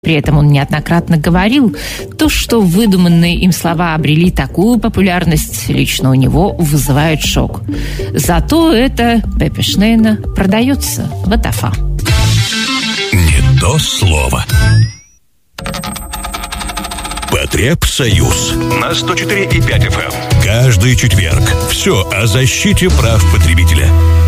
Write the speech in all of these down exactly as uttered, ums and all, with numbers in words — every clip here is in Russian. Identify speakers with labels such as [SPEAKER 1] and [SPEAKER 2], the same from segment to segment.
[SPEAKER 1] При этом он неоднократно говорил, то, что выдуманные им слова обрели такую популярность, лично у него вызывает шок. Зато это Пепе Шнейна продается в Атафа.
[SPEAKER 2] Не то слово. Потребсоюз на сто четыре и пять эф эм. Каждый четверг. Все о защите прав потребителя.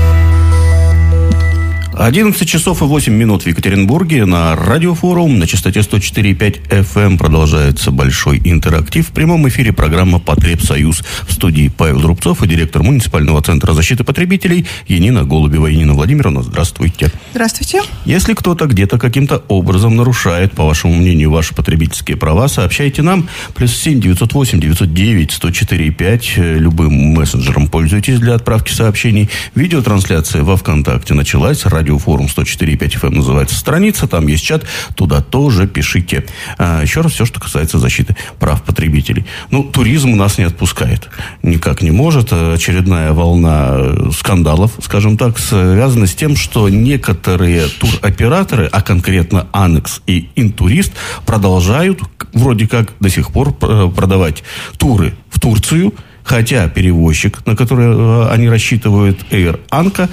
[SPEAKER 3] одиннадцать часов и восемь минут в Екатеринбурге. На Радиофорум на частоте сто четыре и пять эф эм продолжается большой интерактив. В прямом эфире программа «Потребсоюз». В студии Павел Рубцов и директор муниципального центра защиты потребителей Янина Голубева. Янина Владимировна, здравствуйте.
[SPEAKER 4] Здравствуйте.
[SPEAKER 3] Если кто-то где-то каким-то образом нарушает, по вашему мнению, ваши потребительские права, сообщайте нам. Плюс семь девятьсот восемь девятьсот девять сто четыре и пять. Любым мессенджером пользуйтесь для отправки сообщений. Видеотрансляция во ВКонтакте началась. Радиофорум сто четыре и пять эф эм называется страница. Там есть чат. Туда тоже пишите. А, еще раз, все, что касается защиты прав потребителей. Ну, туризм нас не отпускает. Никак не может. Очередная волна скандалов, скажем так, связана с тем, что некоторые туроператоры, а конкретно Анекс и Интурист, продолжают вроде как до сих пор продавать туры в Турцию, хотя перевозчик, на который они рассчитывают, Air Anka,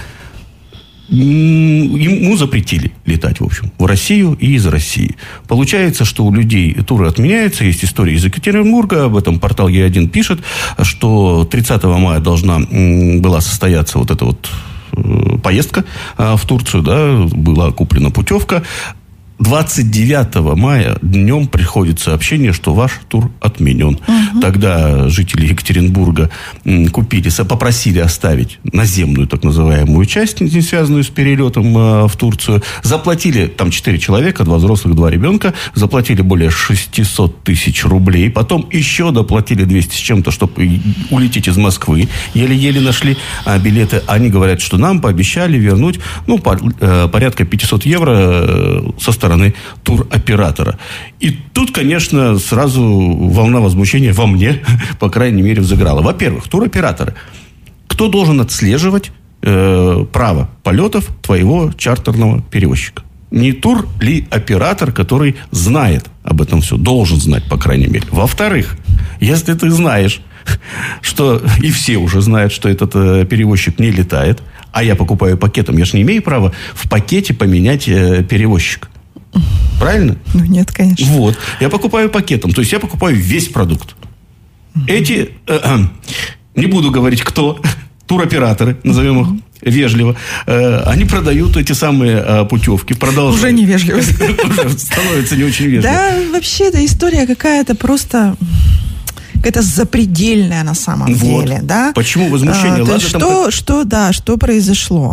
[SPEAKER 3] ему запретили летать, в общем, в Россию и из России. Получается, что у людей туры отменяются. Есть история из Екатеринбурга. Об этом портал Е один пишет, что тридцатого мая должна была состояться вот эта вот поездка в Турцию, да, была куплена путевка. двадцать девятого мая днем приходит сообщение, что ваш тур отменен. Угу. Тогда жители Екатеринбурга купили, попросили оставить наземную так называемую часть, не связанную с перелетом в Турцию. Заплатили, там четыре человека, два взрослых, два ребенка, заплатили более шестьсот тысяч рублей. Потом еще доплатили двести с чем-то, чтобы улететь из Москвы. Еле-еле нашли билеты. Они говорят, что нам пообещали вернуть, ну, порядка пятьсот евро со стороны туроператора. И тут, конечно, сразу волна возмущения во мне, по крайней мере, взыграла. Во-первых, туроператоры. Кто должен отслеживать э, право полетов твоего чартерного перевозчика? Не тур ли оператор, который знает об этом все, должен знать, по крайней мере. Во-вторых, если ты знаешь, что и все уже знают, что этот э, перевозчик не летает, а я покупаю пакетом, я же не имею права в пакете поменять э, перевозчика. Правильно?
[SPEAKER 4] Ну, нет, конечно.
[SPEAKER 3] Вот. Я покупаю пакетом. То есть, я покупаю весь продукт. Mm-hmm. Эти, э, э, не буду говорить, кто, туроператоры, назовем их вежливо, э, они продают эти самые э, путевки. Продолжают.
[SPEAKER 4] Уже невежливо.
[SPEAKER 3] Уже становится не очень вежливо.
[SPEAKER 4] Да, вообще, эта история какая-то просто... Это запредельное на самом вот. деле, да?
[SPEAKER 3] Почему возмущение?
[SPEAKER 4] А, что, там... что, да, что произошло?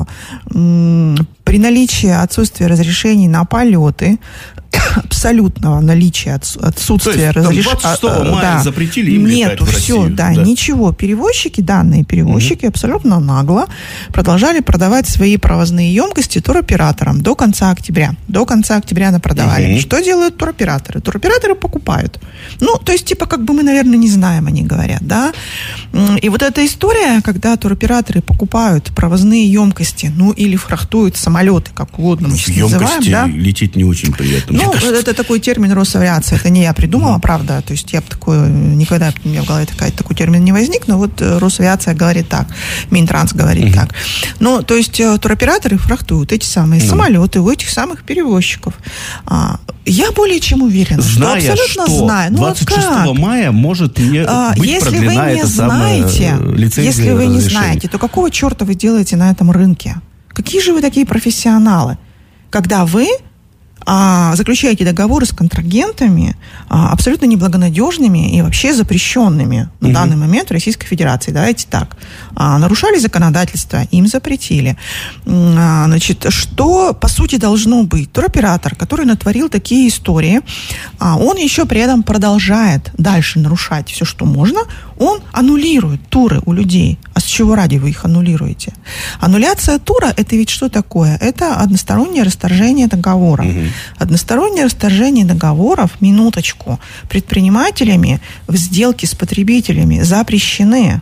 [SPEAKER 4] При наличии отсутствия разрешений на полеты, абсолютного наличия отсутствия разрешений.
[SPEAKER 3] двадцать шестого мая
[SPEAKER 4] да,
[SPEAKER 3] запретили им летать в Россию.
[SPEAKER 4] Все, да, да, ничего. Перевозчики, данные перевозчики угу. абсолютно нагло продолжали продавать свои провозные емкости туроператорам до конца октября. До конца октября напродавали. Угу. Что делают туроператоры? Туроператоры покупают. Ну, то есть, типа, как бы мы, наверное, не знаем, они говорят, да? И вот эта история, когда туроператоры покупают провозные емкости, ну, или фрахтуют самолеты, как угодно мы сейчас называем, да?
[SPEAKER 3] Лететь не очень приятно.
[SPEAKER 4] Ну, это такой термин Росавиации, это не я придумала, mm-hmm. правда, то есть я бы такое, никогда у меня в голове такая, такой термин не возник, но вот Росавиация говорит так, Минтранс говорит mm-hmm. так. Ну, то есть туроператоры фрахтуют эти самые mm-hmm. самолеты у этих самых перевозчиков. А, я более чем уверена,
[SPEAKER 3] Зная,
[SPEAKER 4] что абсолютно
[SPEAKER 3] что
[SPEAKER 4] знаю. Ну,
[SPEAKER 3] двадцать шестого мая может не а, быть
[SPEAKER 4] если
[SPEAKER 3] продлена
[SPEAKER 4] вы не
[SPEAKER 3] эта
[SPEAKER 4] знаете,
[SPEAKER 3] самая лицензия.
[SPEAKER 4] Если вы не знаете, то какого черта вы делаете на этом рынке? Какие же вы такие профессионалы, когда вы а, заключаете договоры с контрагентами а, абсолютно неблагонадежными и вообще запрещенными на mm-hmm. данный момент в Российской Федерации. Давайте так. А, нарушали законодательство, им запретили. А, значит, что по сути должно быть? Туроператор, который натворил такие истории, а, он еще при этом продолжает дальше нарушать все, что можно, он аннулирует туры у людей. А с чего ради вы их аннулируете? Аннуляция тура – это ведь что такое? Это одностороннее расторжение договора. Mm-hmm. Одностороннее расторжение договоров, минуточку, предпринимателями в сделке с потребителями запрещены.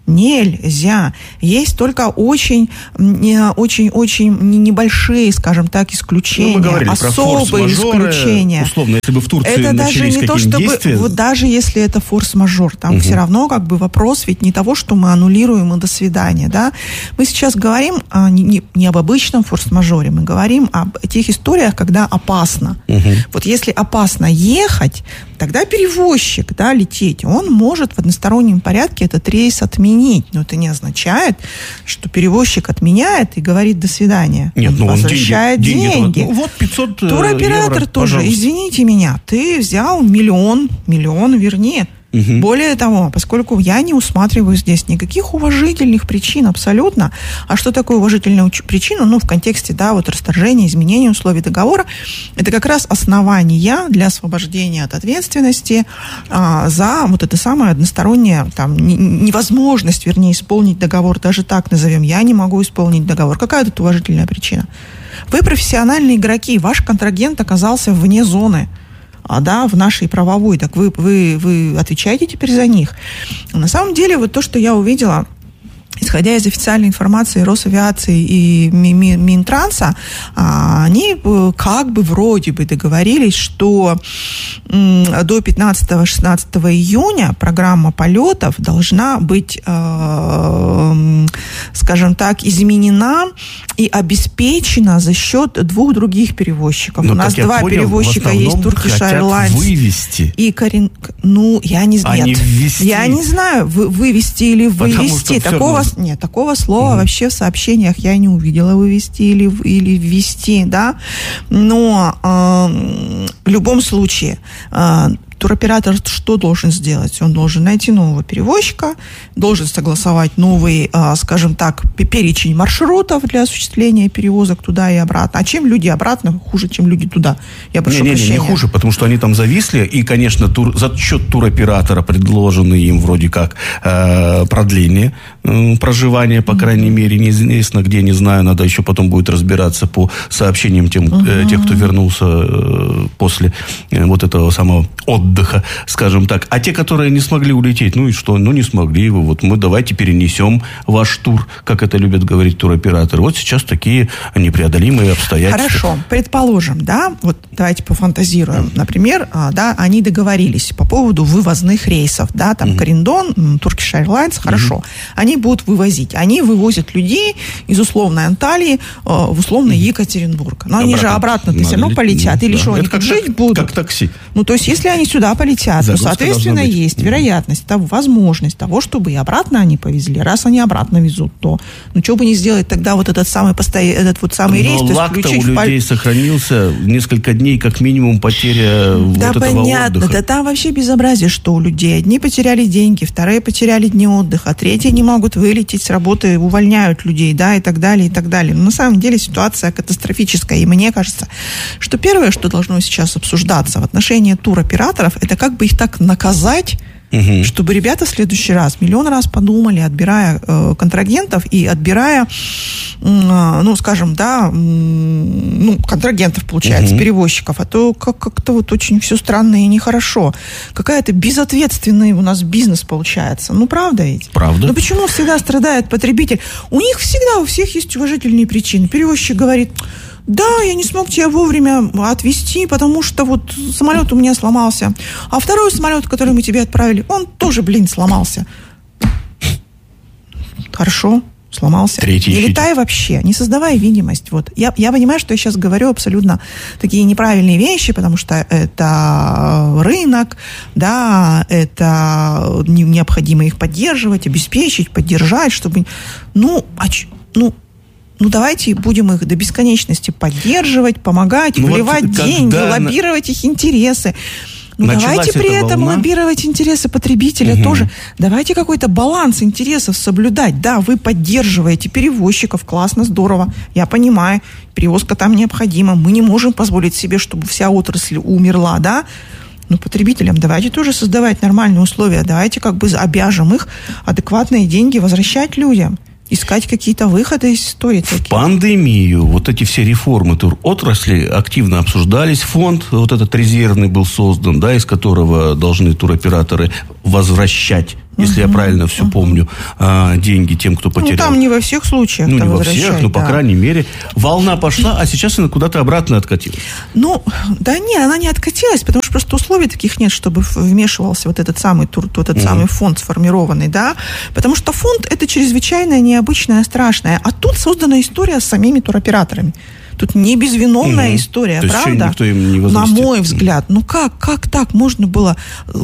[SPEAKER 4] Нельзя. Есть только очень, очень, очень небольшие, скажем так, исключения, ну, особые исключения.
[SPEAKER 3] Условно, если бы в Турции
[SPEAKER 4] это даже не то, чтобы
[SPEAKER 3] действия...
[SPEAKER 4] вот даже если это форс-мажор, там угу. все равно как бы вопрос ведь не того, что мы аннулируем и до свидания, да. Мы сейчас говорим а, не, не об обычном форс-мажоре, мы говорим об тех историях, когда опасно. Угу. Вот если опасно ехать, тогда перевозчик, да, лететь, он может в одностороннем порядке этот рейс отменить. Но это не означает, что перевозчик отменяет и говорит «до свидания».
[SPEAKER 3] Нет,
[SPEAKER 4] он
[SPEAKER 3] ну,
[SPEAKER 4] возвращает
[SPEAKER 3] деньги. деньги.
[SPEAKER 4] деньги.
[SPEAKER 3] Ну, вот пятьсот
[SPEAKER 4] Туроператор
[SPEAKER 3] евро,
[SPEAKER 4] тоже,
[SPEAKER 3] пожалуйста.
[SPEAKER 4] Извините меня, ты взял миллион, миллион верни. Угу. Более того, поскольку я не усматриваю здесь никаких уважительных причин абсолютно, а что такое уважительная уч- причина, ну, в контексте, да, вот расторжения, изменения условий договора, это как раз основания для освобождения от ответственности а, за вот это самое одностороннее, там, н- невозможность, вернее, исполнить договор, даже так назовем, я не могу исполнить договор. Какая тут уважительная причина? Вы профессиональные игроки, ваш контрагент оказался вне зоны, а, да, в нашей правовой, так вы, вы, вы отвечаете теперь за них. На самом деле, вот то, что я увидела, исходя из официальной информации Росавиации и Минтранса, они как бы вроде бы договорились, что до пятнадцатого-шестнадцатого июня программа полетов должна быть, скажем так, изменена и обеспечена за счет двух других перевозчиков.
[SPEAKER 3] Но,
[SPEAKER 4] у нас два
[SPEAKER 3] понял,
[SPEAKER 4] перевозчика есть, Turkish Airlines
[SPEAKER 3] вывести.
[SPEAKER 4] И Карин... Ну, я не знаю.
[SPEAKER 3] Нет,
[SPEAKER 4] я не знаю, вы, вывести или вывести. Такого, нет, такого слова угу. вообще в сообщениях я не увидела, вывести или, или ввести, да. Но э, в любом случае э, туроператор что должен сделать? Он должен найти нового перевозчика, должен согласовать новый, скажем так, перечень маршрутов для осуществления перевозок туда и обратно. А чем люди обратно хуже, чем люди туда? Я прошу
[SPEAKER 3] не, не,
[SPEAKER 4] прощения.
[SPEAKER 3] Не, не хуже, потому что они там зависли, и, конечно, тур, за счет туроператора предложены им вроде как э, продление э, проживания, по mm-hmm. крайней мере, неизвестно где, не знаю, надо еще потом будет разбираться по сообщениям тем, mm-hmm. э, тех, кто вернулся э, после э, вот этого самого отдыха. отдыха, скажем так. А те, которые не смогли улететь, ну и что? Ну, не смогли вы. Вот мы давайте перенесем ваш тур, как это любят говорить туроператоры. Вот сейчас такие непреодолимые обстоятельства.
[SPEAKER 4] Хорошо. Предположим, да, вот давайте пофантазируем. Например, да, они договорились по поводу вывозных рейсов, да, там, Корендон, Turkish Airlines, хорошо. Uh-huh. Они будут вывозить. Они вывозят людей из условной Анталии в условный uh-huh. Екатеринбург. Но обратно. Они же обратно-то все равно полетят. Да. Или что, они как жить
[SPEAKER 3] как,
[SPEAKER 4] будут?
[SPEAKER 3] Как такси.
[SPEAKER 4] Ну, то есть, если они сюда полетят,
[SPEAKER 3] Загрузка,
[SPEAKER 4] то, соответственно, есть mm-hmm. вероятность, того, возможность того, чтобы и обратно они повезли. Раз они обратно везут, то ну, что бы не сделать тогда вот этот самый, постоя... этот вот самый
[SPEAKER 3] Но
[SPEAKER 4] рейс, то есть
[SPEAKER 3] лак-то
[SPEAKER 4] включить
[SPEAKER 3] у людей
[SPEAKER 4] в...
[SPEAKER 3] сохранился несколько дней, как минимум, потеря
[SPEAKER 4] да,
[SPEAKER 3] вот этого
[SPEAKER 4] понятно,
[SPEAKER 3] отдыха.
[SPEAKER 4] Да там вообще безобразие, что у людей. Одни потеряли деньги, вторые потеряли дни отдыха, третьи не могут вылететь с работы, увольняют людей, да, и так далее, и так далее. Но на самом деле ситуация катастрофическая, и мне кажется, что первое, что должно сейчас обсуждаться в отношении туроператоров, это как бы их так наказать, угу. чтобы ребята в следующий раз миллион раз подумали, отбирая э, контрагентов и отбирая, э, ну, скажем, да, э, ну, контрагентов, получается, угу. перевозчиков, а то как- как-то вот очень все странно и нехорошо. Какая-то безответственный у нас бизнес получается. Ну, правда ведь?
[SPEAKER 3] Правда.
[SPEAKER 4] Ну, почему всегда страдает потребитель? У них всегда, у всех есть уважительные причины. Перевозчик говорит: да, я не смог тебя вовремя отвезти, потому что вот самолет у меня сломался. А второй самолет, который мы тебе отправили, он тоже, блин, сломался. Хорошо, сломался.
[SPEAKER 3] Третий
[SPEAKER 4] не
[SPEAKER 3] ищите.
[SPEAKER 4] летай вообще, не создавай видимость. Вот. Я, я понимаю, что я сейчас говорю абсолютно такие неправильные вещи, потому что это рынок, да, это необходимо их поддерживать, обеспечить, поддержать, чтобы... Ну, а ч... ну Ну, давайте будем их до бесконечности поддерживать, помогать, ну, вливать вот деньги, лоббировать их интересы. Ну, давайте при этом волна. лоббировать интересы потребителя угу. тоже. Давайте какой-то баланс интересов соблюдать. Да, вы поддерживаете перевозчиков, классно, здорово. Я понимаю, перевозка там необходима. Мы не можем позволить себе, чтобы вся отрасль умерла, да? Но потребителям давайте тоже создавать нормальные условия. Давайте как бы обяжем их адекватные деньги возвращать людям. Искать какие-то выходы из истории.
[SPEAKER 3] В пандемию вот эти все реформы туротрасли активно обсуждались. Фонд вот этот резервный был создан, да, из которого должны туроператоры возвращать, если uh-huh. я правильно все uh-huh. помню, а, деньги тем, кто потерял.
[SPEAKER 4] Ну, там не во всех случаях.
[SPEAKER 3] Ну, не во всех, но, да. по крайней мере, волна пошла, а сейчас она куда-то обратно откатилась.
[SPEAKER 4] Ну, да нет, она не откатилась, потому что просто условий таких нет, чтобы вмешивался вот этот самый, вот этот uh-huh. самый фонд сформированный, да, потому что фонд – это чрезвычайно необычное, страшное, а тут создана история с самими туроператорами. Тут не безвиновная угу. история,
[SPEAKER 3] то
[SPEAKER 4] правда?
[SPEAKER 3] Никто им не
[SPEAKER 4] на мой взгляд. Ну как, как так можно было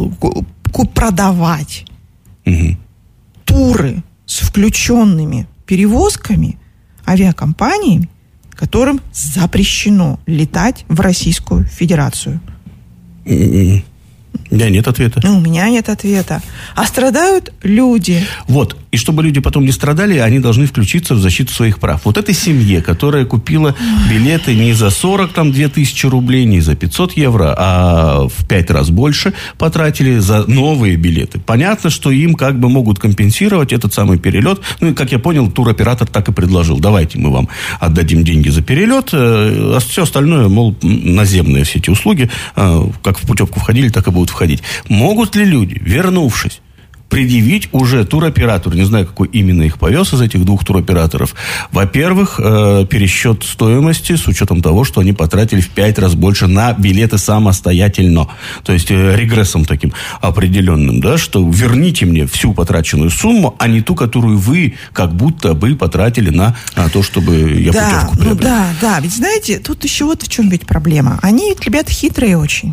[SPEAKER 4] продавать угу. туры с включенными перевозками авиакомпаниями, которым запрещено летать в Российскую Федерацию?
[SPEAKER 3] У меня нет ответа.
[SPEAKER 4] Ну, у меня нет ответа. А страдают люди.
[SPEAKER 3] Вот. И чтобы люди потом не страдали, они должны включиться в защиту своих прав. Вот этой семье, которая купила билеты не за сорок две тысячи рублей, не за пятьсот евро, а в пять раз больше потратили за новые билеты. Понятно, что им как бы могут компенсировать этот самый перелет. Ну, и, как я понял, туроператор так и предложил. Давайте мы вам отдадим деньги за перелет, а все остальное, мол, наземные все эти услуги, как в путевку входили, так и будут входить. Могут ли люди, вернувшись, предъявить уже туроператору, не знаю, какой именно их повез из этих двух туроператоров, во-первых, э, пересчет стоимости с учетом того, что они потратили в пять раз больше на билеты самостоятельно. То есть э, регрессом таким определенным, да, что верните мне всю потраченную сумму, а не ту, которую вы как будто бы потратили на, на то, чтобы я
[SPEAKER 4] да,
[SPEAKER 3] путевку приобрел.
[SPEAKER 4] Ну да, да, ведь знаете, тут еще вот в чем ведь проблема. Они ведь, ребята, хитрые очень.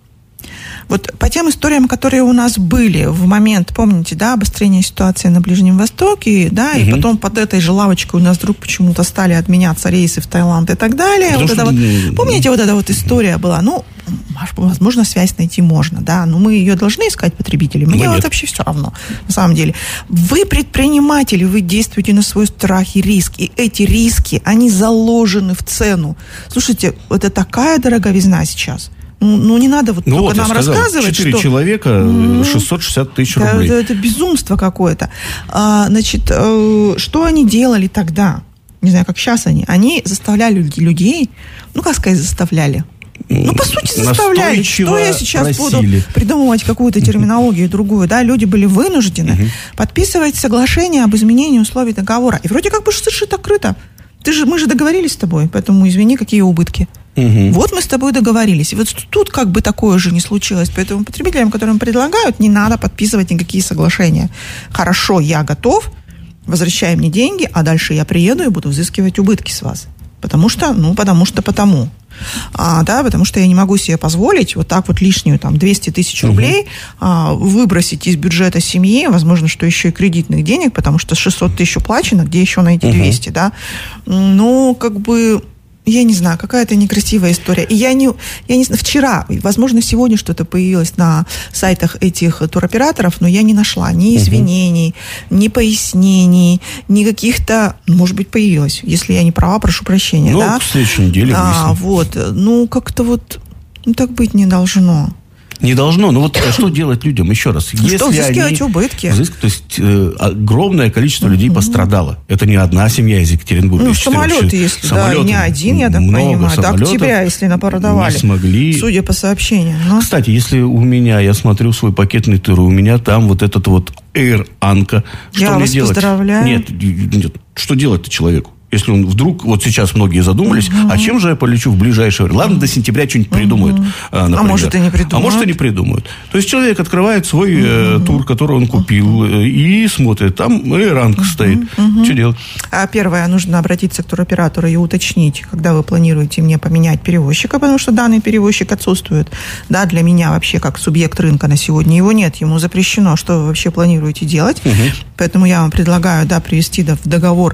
[SPEAKER 4] Вот по тем историям, которые у нас были в момент, помните, да, обострения ситуации на Ближнем Востоке, да, угу. и потом под этой же лавочкой у нас вдруг почему-то стали отменяться рейсы в Таиланд и так далее. Вот это вот, помните, вот эта вот история была? Ну, возможно, связь найти можно, да, но мы ее должны искать, потребители. Мне
[SPEAKER 3] ну,
[SPEAKER 4] вот вообще все равно, на самом деле. Вы предприниматели, вы действуете на свой страх и риск, и эти риски, они заложены в цену. Слушайте, это такая дороговизна сейчас. Ну, ну, не надо вот
[SPEAKER 3] ну
[SPEAKER 4] только
[SPEAKER 3] вот,
[SPEAKER 4] нам
[SPEAKER 3] сказал,
[SPEAKER 4] рассказывать,
[SPEAKER 3] четыре
[SPEAKER 4] что...
[SPEAKER 3] человека, шестьсот шестьдесят тысяч
[SPEAKER 4] да,
[SPEAKER 3] рублей.
[SPEAKER 4] Это, это безумство какое-то. А, значит, э, что они делали тогда? Не знаю, как сейчас они. Они заставляли людей, ну, как сказать, заставляли? Ну, по сути, заставляли. Что я сейчас просили. Буду придумывать какую-то терминологию другую, да? Люди были вынуждены угу. подписывать соглашение об изменении условий договора. И вроде как бы совершенно открыто. Ты же, мы же договорились с тобой, поэтому извини, какие убытки. Угу. Вот мы с тобой договорились. И вот тут как бы такое же не случилось. Поэтому потребителям, которым предлагают, не надо подписывать никакие соглашения. Хорошо, я готов, возвращай мне деньги, а дальше я приеду и буду взыскивать убытки с вас. Потому что, ну, потому что потому. А, да, потому что я не могу себе позволить вот так вот лишнюю там двести тысяч рублей угу. а, выбросить из бюджета семьи, возможно, что еще и кредитных денег, потому что шестьсот тысяч уплачено, где еще найти двести, угу. да? Ну, как бы... Я не знаю, какая-то некрасивая история. И я не, я не знаю, вчера, возможно, сегодня что-то появилось на сайтах этих туроператоров, но я не нашла ни извинений, угу. ни пояснений, ни каких-то, может быть, появилось. Если я не права, прошу прощения.
[SPEAKER 3] Ну,
[SPEAKER 4] да?
[SPEAKER 3] к следующей неделе
[SPEAKER 4] а, вот, ну, как-то вот, ну, так быть не должно.
[SPEAKER 3] Не должно. Ну вот что делать людям? Еще раз.
[SPEAKER 4] Ну, что, взыскивать убытки?
[SPEAKER 3] Взыск, то есть э, огромное количество людей mm-hmm. пострадало. Это не одна семья из Екатеринбурга.
[SPEAKER 4] Ну,
[SPEAKER 3] из
[SPEAKER 4] самолеты, если, самолеты, да, не один, я так понимаю. До октября, если напродавали.
[SPEAKER 3] Не смогли.
[SPEAKER 4] Судя по сообщениям. Но...
[SPEAKER 3] Кстати, если у меня, я смотрю свой пакетный тур, у меня там вот этот вот Air Anka. Что
[SPEAKER 4] я
[SPEAKER 3] мне
[SPEAKER 4] вас
[SPEAKER 3] делать?
[SPEAKER 4] Поздравляю.
[SPEAKER 3] Нет, нет, что делать-то человеку? Если он вдруг, вот сейчас многие задумались, uh-huh. а чем же я полечу в ближайшее время? Ладно, до сентября что-нибудь uh-huh. придумают. Например.
[SPEAKER 4] А может и не придумают.
[SPEAKER 3] А может и не придумают. То есть человек открывает свой uh-huh. э, тур, который он купил, uh-huh. э, и смотрит, там Air-Anka uh-huh. стоит. Uh-huh. Что делать?
[SPEAKER 4] А первое, нужно обратиться к туроператору и уточнить, когда вы планируете мне поменять перевозчика, потому что данный перевозчик отсутствует. Да, для меня вообще как субъект рынка на сегодня его нет, ему запрещено. Что вы вообще планируете делать? Uh-huh. Поэтому я вам предлагаю, да, привести да, в договор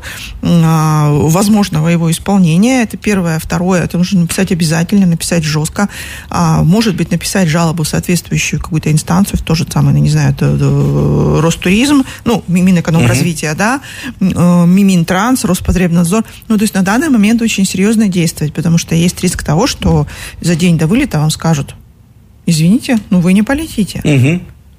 [SPEAKER 4] э, возможного его исполнения. Это первое. Второе, это нужно написать обязательно, написать жестко. А, может быть, написать жалобу в соответствующую какую-то инстанцию, в то же самое, не знаю, это, это, Ростуризм, ну, Минэкономразвития, uh-huh. да, Минтранс, Роспотребнадзор. Ну, то есть на данный момент очень серьезно действовать, потому что есть риск того, что за день до вылета вам скажут: извините, ну вы не полетите.
[SPEAKER 3] Uh-huh.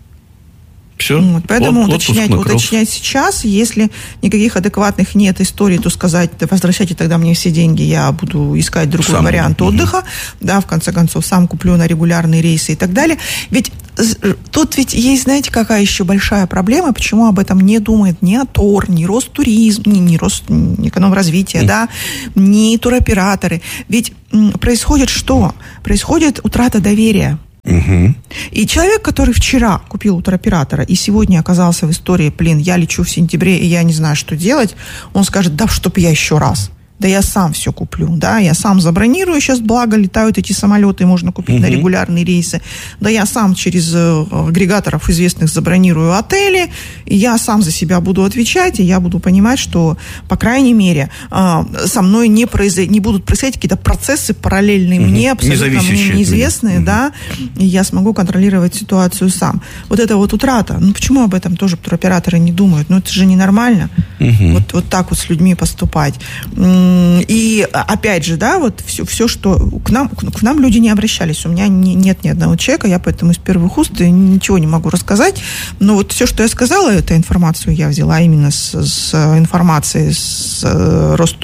[SPEAKER 3] Все.
[SPEAKER 4] Вот, поэтому От, уточнять, уточнять сейчас, если никаких адекватных нет историй, то сказать: да, возвращайте тогда мне все деньги, я буду искать другой сам вариант угу. отдыха, да, в конце концов, сам куплю на регулярные рейсы и так далее. Ведь тут ведь есть, знаете, какая еще большая проблема, почему об этом не думает ни АТОР, ни Ростуризм, ни, ни Роскомэкономразвитие, mm. да, ни туроператоры. Ведь происходит что? Происходит утрата доверия. Угу. И человек, который вчера купил у туроператора и сегодня оказался в истории, блин, я лечу в сентябре, и я не знаю, что делать, он скажет, да, чтоб я еще раз. Да я сам все куплю, да, я сам забронирую, сейчас, благо, летают эти самолеты, можно купить uh-huh. на регулярные рейсы, да я сам через агрегаторов известных забронирую отели, и я сам за себя буду отвечать, и я буду понимать, что, по крайней мере, со мной не, произойд... не будут происходить какие-то процессы параллельные uh-huh. мне, абсолютно мне неизвестные, uh-huh. да, и я смогу контролировать ситуацию сам. Вот это вот утрата, ну почему об этом тоже туроператоры не думают? Ну это же ненормально, uh-huh. вот, вот так вот с людьми поступать. И опять же, да, вот все, все что к нам, к нам люди не обращались. У меня не, нет ни одного человека, я поэтому из первых уст ничего не могу рассказать. Но вот все, что я сказала, эту информацию я взяла именно с, с информации с Рос,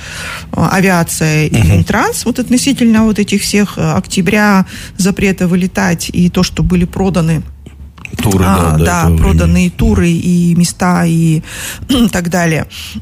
[SPEAKER 4] Росавиация и Минтранс, вот относительно вот этих всех октября, запрета вылетать и то, что были проданы туры, а, да, да проданные туры и места и так далее.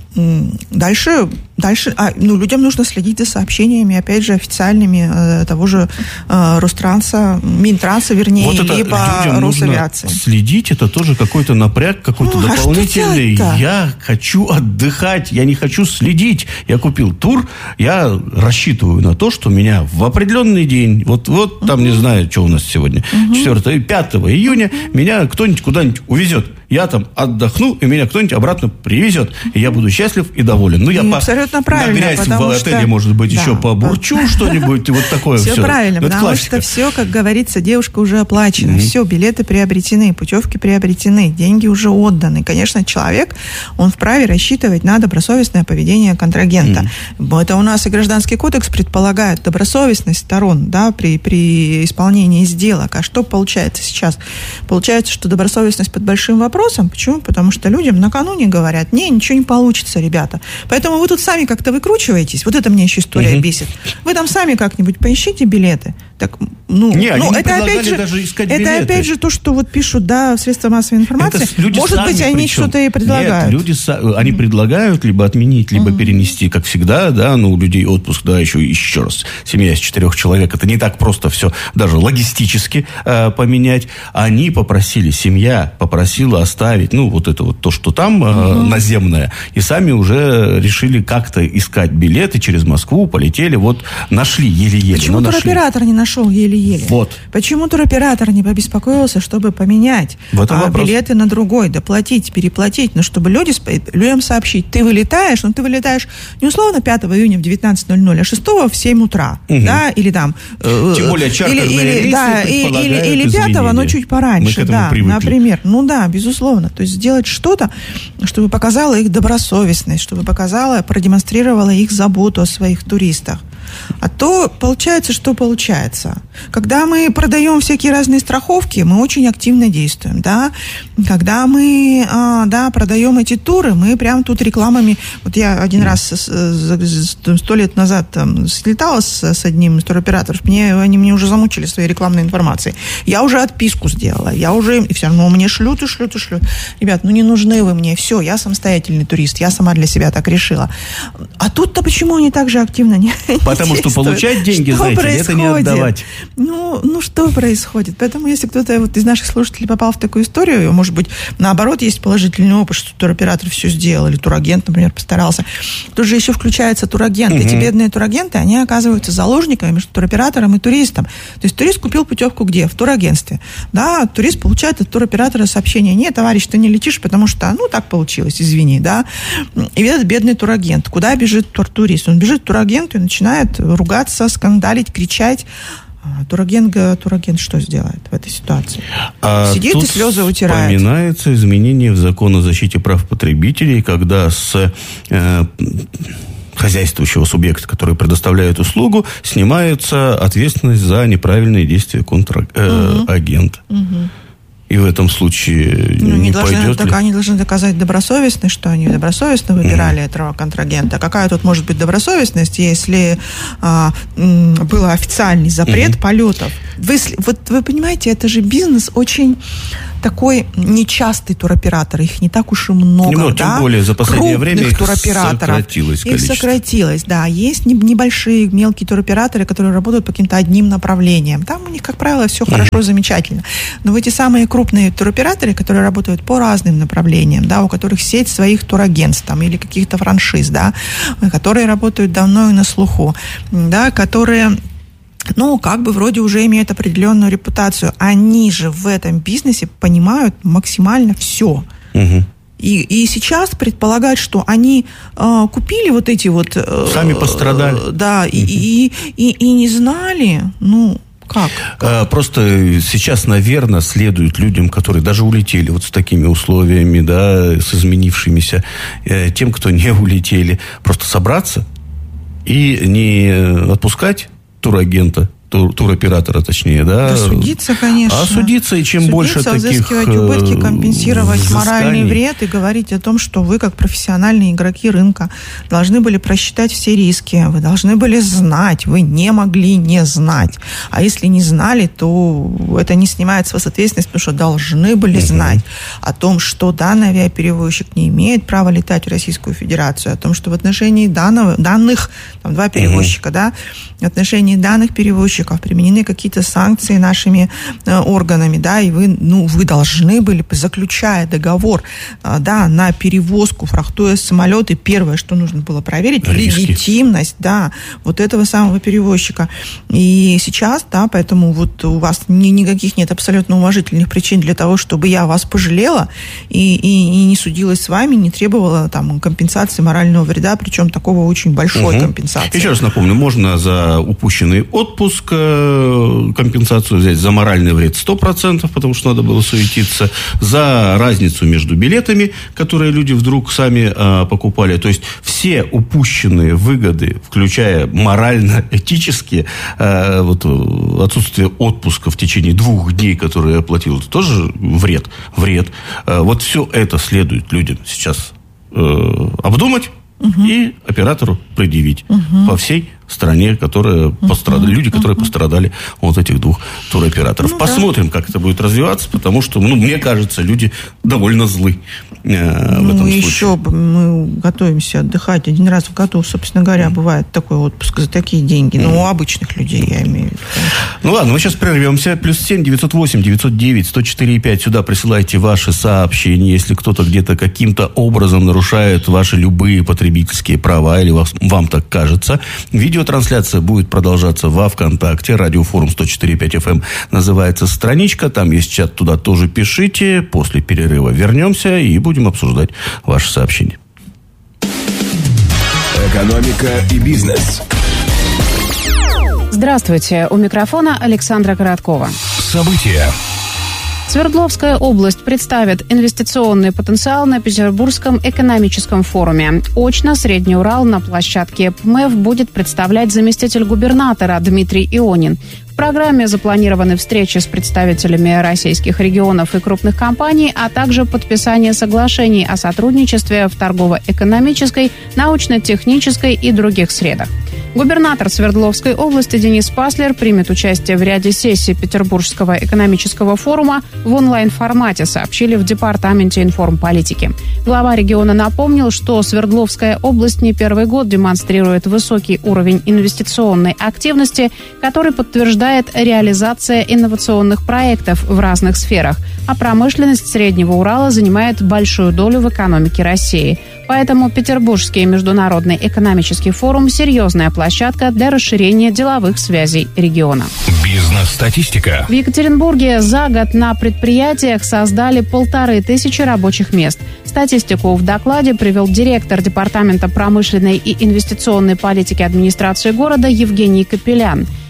[SPEAKER 4] Дальше, дальше а, ну, людям нужно следить за сообщениями, опять же, официальными э, того же э, Ространса, Минтранса, вернее, вот либо Росавиации.
[SPEAKER 3] Следить, это тоже какой-то напряг, какой-то ну, дополнительный. А я хочу отдыхать, я не хочу следить. Я купил тур, я рассчитываю на то, что меня в определенный день, вот, вот там, uh-huh. не знаю, что у нас сегодня, uh-huh. четвёртого, пятого июня, uh-huh. меня кто-нибудь куда-нибудь увезет. Я там отдохну, и меня кто-нибудь обратно привезет, и я буду счастлив и доволен. Ну, я
[SPEAKER 4] и по... абсолютно правильно,
[SPEAKER 3] нагрязь в отеле, что... может быть, да, еще побурчу да. что-нибудь, вот такое все.
[SPEAKER 4] Все правильно,
[SPEAKER 3] это
[SPEAKER 4] потому
[SPEAKER 3] классика.
[SPEAKER 4] что все, как говорится, девушка уже оплачена, mm-hmm. все, билеты приобретены, путевки приобретены, деньги уже отданы. Конечно, человек, он вправе рассчитывать на добросовестное поведение контрагента. Mm-hmm. Это у нас и Гражданский кодекс предполагает добросовестность сторон, да, при, при исполнении сделок. А что получается сейчас? Получается, что добросовестность под большим вопросом. Почему? Потому что людям накануне говорят, не, ничего не получится, ребята. Поэтому вы тут сами как-то выкручиваетесь. Вот это мне еще история угу. бесит. Вы там сами как-нибудь поищите билеты. Так, ну,
[SPEAKER 3] не,
[SPEAKER 4] ну
[SPEAKER 3] не
[SPEAKER 4] это опять же,
[SPEAKER 3] даже искать
[SPEAKER 4] это
[SPEAKER 3] билеты.
[SPEAKER 4] опять же то, что вот пишут, да, в средства массовой информации. Может быть, они причем. что-то и предлагают.
[SPEAKER 3] Нет, люди, они предлагают либо отменить, либо угу. перенести, как всегда, да, ну, у людей отпуск, да, еще, еще раз, семья из четырех человек, это не так просто все, даже логистически э, поменять. Они попросили, семья попросила оставить, ну, вот это вот то, что там э, угу. наземное, и сами уже решили как-то искать билеты через Москву, полетели, вот, нашли еле-еле.
[SPEAKER 4] Почему туроператор не нашел? Нашел еле-еле.
[SPEAKER 3] Вот.
[SPEAKER 4] Почему туроператор не побеспокоился, чтобы поменять а, билеты на другой, доплатить, переплатить, но чтобы люди, людям сообщить, ты вылетаешь, но ты вылетаешь не условно пятого июня в девятнадцать ноль ноль, а шестого в семь утра, угу. да, или там...
[SPEAKER 3] Тем более чартерные
[SPEAKER 4] или,
[SPEAKER 3] рейсы
[SPEAKER 4] да, или, или пятого, но чуть пораньше, да, привыкли. Например. Ну да, безусловно. То есть сделать что-то, чтобы показало их добросовестность, чтобы показало, продемонстрировало их заботу о своих туристах. А то получается, что получается. Когда мы продаем всякие разные страховки, мы очень активно действуем, да. Когда мы, а, да, продаем эти туры, мы прям тут рекламами... Вот я один раз сто лет назад там, слетала с, с одним из туроператоров, мне, они мне уже замучили своей рекламной информацией. Я уже отписку сделала, я уже... И все равно мне шлют и шлют и шлют. Ребят, ну не нужны вы мне, все, я самостоятельный турист, я сама для себя так решила. А тут-то почему они так же активно не...
[SPEAKER 3] Потому что получать деньги, что знаете, происходит? Это не отдавать.
[SPEAKER 4] Ну, ну, что происходит? Поэтому, если кто-то вот из наших слушателей попал в такую историю, может быть, наоборот, есть положительный опыт, что туроператор все сделал, или турагент, например, постарался. Тут же еще включается турагент. Угу. Эти бедные турагенты, они оказываются заложниками между туроператором и туристом. То есть турист купил путевку где? В турагентстве. Да, турист получает от туроператора сообщение: нет, товарищ, ты не летишь, потому что, ну, так получилось, извини, да. И этот бедный турагент. Куда бежит турист? Он бежит к турагенту и начинает ругаться, скандалить, кричать. Турагент, турагент что сделает в этой ситуации?
[SPEAKER 3] А
[SPEAKER 4] Сидит и слезы утирает.
[SPEAKER 3] Вспоминается изменение в закон о защите прав потребителей, когда с э, хозяйствующего субъекта, который предоставляет услугу, снимается ответственность за неправильные действия контрагента.
[SPEAKER 4] Угу. Угу.
[SPEAKER 3] И в этом случае
[SPEAKER 4] ну,
[SPEAKER 3] не, не
[SPEAKER 4] должны,
[SPEAKER 3] пойдет
[SPEAKER 4] так,
[SPEAKER 3] ли?
[SPEAKER 4] Они должны доказать добросовестность, что они добросовестно выбирали mm-hmm. этого контрагента. Какая тут может быть добросовестность, если а, м, был официальный запрет mm-hmm. полетов? Вы, вот вы понимаете, это же бизнес очень такой нечастый туроператор, их не так уж и много.
[SPEAKER 3] Ну,
[SPEAKER 4] да?
[SPEAKER 3] Тем более за последнее
[SPEAKER 4] Крупных
[SPEAKER 3] время их
[SPEAKER 4] туроператоров.
[SPEAKER 3] сократилось количество.
[SPEAKER 4] Их сократилось, да. Есть небольшие мелкие туроператоры, которые работают по каким-то одним направлениям. Там у них, как правило, все mm-hmm. хорошо, замечательно. Но вот эти самые крупные туроператоры, которые работают по разным направлениям, да, у которых сеть своих турагентств там, или каких-то франшиз, да, которые работают давно и на слуху, да, которые... ну, как бы вроде уже имеют определенную репутацию. Они же в этом бизнесе понимают максимально все. Угу. И, и сейчас предполагать, что они э, купили вот эти вот... Э,
[SPEAKER 3] Сами пострадали.
[SPEAKER 4] Э, да, угу. и, и, и, и не знали, ну... Как?
[SPEAKER 3] как? Просто сейчас, наверное, следует людям, которые даже улетели вот с такими условиями, да, с изменившимися, э, тем, кто не улетели, просто собраться и не отпускать турагента, тур, туроператора, точнее, да.
[SPEAKER 4] Да, судиться, конечно.
[SPEAKER 3] А судиться, и чем
[SPEAKER 4] судиться,
[SPEAKER 3] больше таких
[SPEAKER 4] взыскивать убытки, компенсировать
[SPEAKER 3] взысканий.
[SPEAKER 4] Моральный вред и говорить о том, что вы, как профессиональные игроки рынка, должны были просчитать все риски, вы должны были знать, вы не могли не знать. А если не знали, то это не снимает с вас ответственность, потому что должны были uh-huh. знать о том, что данный авиаперевозчик не имеет права летать в Российскую Федерацию, о том, что в отношении данного, данных, там два перевозчика, uh-huh. да, в отношении данных перевозчиков применены какие-то санкции нашими э, органами, да, и вы, ну, вы должны были, заключая договор, э, да, на перевозку, фрахтуя самолеты, первое, что нужно было проверить, риски. Легитимность, да, вот этого самого перевозчика. И сейчас, да, поэтому вот у вас ни, никаких нет абсолютно уважительных причин для того, чтобы я вас пожалела и, и, и не судилась с вами, не требовала там компенсации морального вреда, причем такого очень большой угу. компенсации.
[SPEAKER 3] Еще раз напомню, можно за упущенный отпуск компенсацию взять, за моральный вред сто процентов, потому что надо было суетиться, за разницу между билетами, которые люди вдруг сами а, покупали. То есть все упущенные выгоды, включая морально-этические, а, вот, отсутствие отпуска в течение двух дней, которые я оплатил, это тоже вред. вред. А, вот все это следует людям сейчас э, обдумать угу. и оператору предъявить угу. по всей стране, которые uh-huh. пострадали, люди, которые uh-huh. пострадали от этих двух туроператоров. Ну, Посмотрим, да. как это будет развиваться, потому что, ну, мне кажется, люди довольно злы э,
[SPEAKER 4] ну,
[SPEAKER 3] в этом
[SPEAKER 4] еще
[SPEAKER 3] случае.
[SPEAKER 4] Мы готовимся отдыхать один раз в году, собственно говоря, бывает такой отпуск за такие деньги, но mm. у обычных людей, я имею в виду.
[SPEAKER 3] Ну, ладно, мы сейчас прервемся. Плюс семь девятьсот восемь девятьсот девять сто четыре пять. Сюда присылайте ваши сообщения, если кто-то где-то каким-то образом нарушает ваши любые потребительские права, или вас, вам так кажется. Видеотрансляция будет продолжаться во ВКонтакте. Радиофорум сто четыре и пять эф эм называется страничка. Там есть чат, туда тоже пишите. После перерыва вернемся и будем обсуждать ваши сообщения.
[SPEAKER 2] Экономика и бизнес.
[SPEAKER 5] Здравствуйте. У микрофона Александра Короткова.
[SPEAKER 2] События.
[SPEAKER 5] Свердловская область представит инвестиционный потенциал на Петербургском экономическом форуме. Очно Средний Урал на площадке ПМЭФ будет представлять заместитель губернатора Дмитрий Ионин. В программе запланированы встречи с представителями российских регионов и крупных компаний, а также подписание соглашений о сотрудничестве в торгово-экономической, научно-технической и других средах. Губернатор Свердловской области Денис Паслер примет участие в ряде сессий Петербургского экономического форума в онлайн-формате, сообщили в Департаменте информполитики. Глава региона напомнил, что Свердловская область не первый год демонстрирует высокий уровень инвестиционной активности, который подтверждает реализация инновационных проектов в разных сферах, а промышленность Среднего Урала занимает большую долю в экономике России. Поэтому Петербургский международный экономический форум – серьезная площадка для расширения деловых связей региона.
[SPEAKER 2] Бизнес-статистика.
[SPEAKER 5] В Екатеринбурге за год на предприятиях создали полторы тысячи рабочих мест. Статистику в докладе привел директор Департамента промышленной и инвестиционной политики администрации города Евгений Капелян.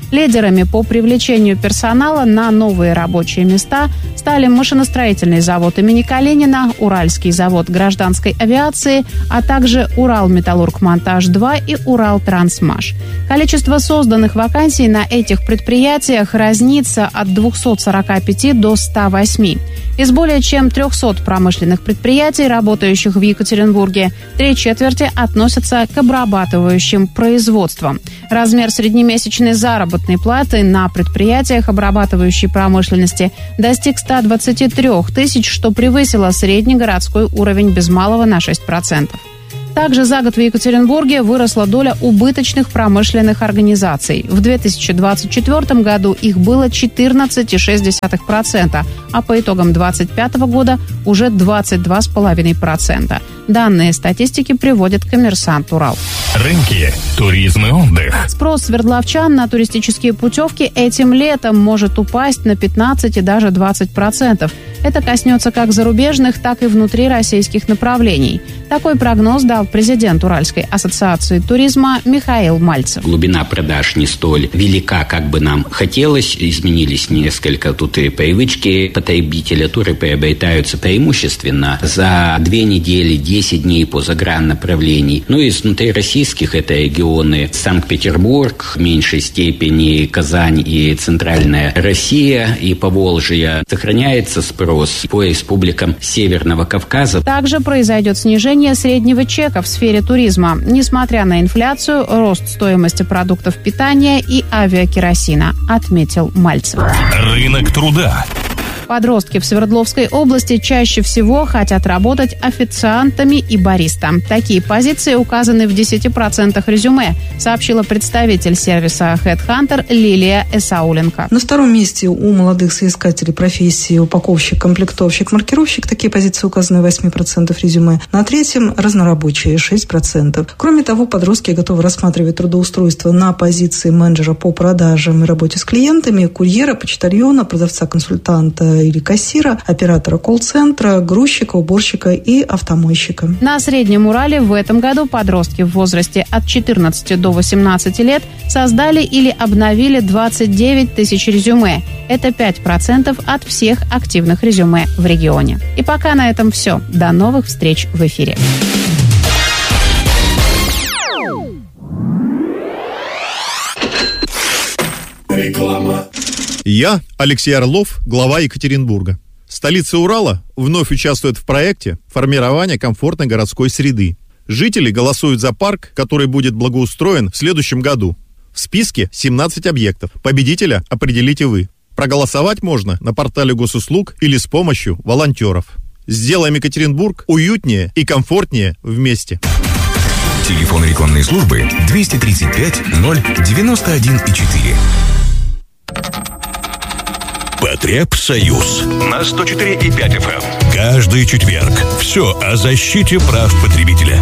[SPEAKER 5] Лидерами по привлечению персонала на новые рабочие места стали машиностроительный завод имени Калинина, Уральский завод гражданской авиации, а также Уралметаллургмонтаж-два и Уралтрансмаш. Количество созданных вакансий на этих предприятиях разнится от двухсот сорока пяти до ста восьми. Из более чем трехсот промышленных предприятий, работающих в Екатеринбурге, три четверти относятся к обрабатывающим производствам. Размер среднемесячной заработной платы на предприятиях обрабатывающей промышленности достиг ста двадцати трёх тысяч, что превысило среднегородской уровень без малого на шесть процентов. Также за год в Екатеринбурге выросла доля убыточных промышленных организаций. В две тысячи двадцать четвёртом году их было четырнадцать целых шесть десятых процента, а по итогам две тысячи двадцать пятого года уже двадцать два целых пять десятых процента. Данные статистики приводит «Коммерсант Урал».
[SPEAKER 2] Рынки, туризм и отдых.
[SPEAKER 5] Спрос свердловчан на туристические путевки этим летом может упасть на пятнадцать и даже двадцать процентов. Это коснется как зарубежных, так и внутрироссийских направлений. Такой прогноз дал президент Уральской ассоциации туризма Михаил Мальцев.
[SPEAKER 6] Глубина продаж не столь велика, как бы нам хотелось. Изменились несколько тут и привычки потребителя. Туры приобретаются преимущественно за две недели, десять дней по заграннаправлений. Ну и из внутрироссийских это регионы Санкт-Петербург, в меньшей степени Казань и Центральная Россия и Поволжье. Сохраняется спрос по республикам Северного Кавказа.
[SPEAKER 5] Также произойдет снижение среднего чека в сфере туризма, несмотря на инфляцию, рост стоимости продуктов питания и авиакеросина, отметил Мальцев.
[SPEAKER 2] Рынок труда.
[SPEAKER 5] Подростки в Свердловской области чаще всего хотят работать официантами и бариста. Такие позиции указаны в десяти процентах резюме, сообщила представитель сервиса HeadHunter Лилия Эсауленко.
[SPEAKER 7] На втором месте у молодых соискателей профессии упаковщик, комплектовщик, маркировщик. Такие позиции указаны в восьми процентах резюме. На третьем разнорабочие шесть процентов. Кроме того, подростки готовы рассматривать трудоустройство на позиции менеджера по продажам и работе с клиентами, курьера, почтальона, продавца-консультанта или кассира, оператора колл-центра, грузчика, уборщика и автомойщика.
[SPEAKER 5] На Среднем Урале в этом году подростки в возрасте от четырнадцати до восемнадцати лет создали или обновили двадцать девять тысяч резюме. Это пять процентов от всех активных резюме в регионе. И пока на этом все. До новых встреч в эфире.
[SPEAKER 8] Реклама. Я, Алексей Орлов, глава Екатеринбурга. Столица Урала вновь участвует в проекте формирования комфортной городской среды. Жители голосуют за парк, который будет благоустроен в следующем году. В списке семнадцать объектов. Победителя определите вы. Проголосовать можно на портале госуслуг или с помощью волонтеров. Сделаем Екатеринбург уютнее и комфортнее вместе.
[SPEAKER 2] Телефон рекламной службы двести тридцать пять ноль девяносто один четыре. Потребсоюз на сто четыре и пять эф эм. Каждый четверг. Все о защите прав потребителя.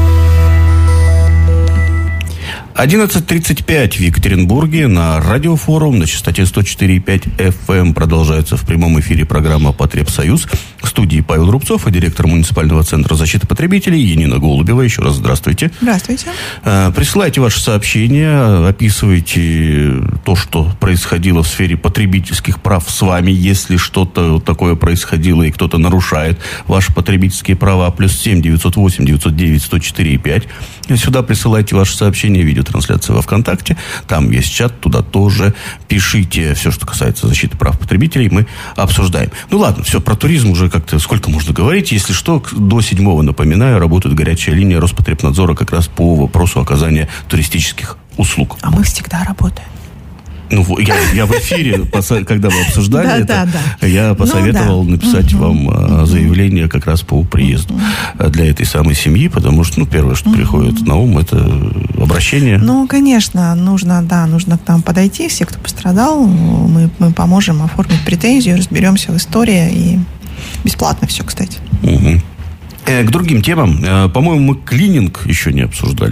[SPEAKER 3] одиннадцать тридцать пять в Екатеринбурге на радиофорум на частоте сто четыре и пять эф эм продолжается в прямом эфире программа «Потребсоюз». В студии Павел Рубцов и директор муниципального центра защиты потребителей Янина Голубева. Еще раз здравствуйте.
[SPEAKER 4] Здравствуйте.
[SPEAKER 3] Присылайте ваши сообщения, описывайте то, что происходило в сфере потребительских прав с вами, если что-то такое происходило и кто-то нарушает ваши потребительские права. Плюс семь девятьсот восемь девятьсот девять сто четыре и пять. Сюда присылайте ваши сообщения, видеотрансляция во ВКонтакте. Там есть чат, туда тоже пишите все, что касается защиты прав потребителей, мы обсуждаем. Ну ладно, все, про туризм уже как-то сколько можно говорить. Если что, до седьмого, напоминаю, работает горячая линия Роспотребнадзора как раз по вопросу оказания туристических услуг.
[SPEAKER 4] А мы всегда работаем.
[SPEAKER 3] Ну, я, я в эфире, когда вы обсуждали это, я посоветовал написать вам заявление как раз по приезду для этой самой семьи, потому что, ну, первое, что приходит на ум, это обращение.
[SPEAKER 4] Ну, конечно, нужно, да, нужно к нам подойти, все, кто пострадал, мы, мы поможем оформить претензию, разберемся в истории, и бесплатно все, кстати.
[SPEAKER 3] Угу. К другим темам. По-моему, мы клининг еще не обсуждали.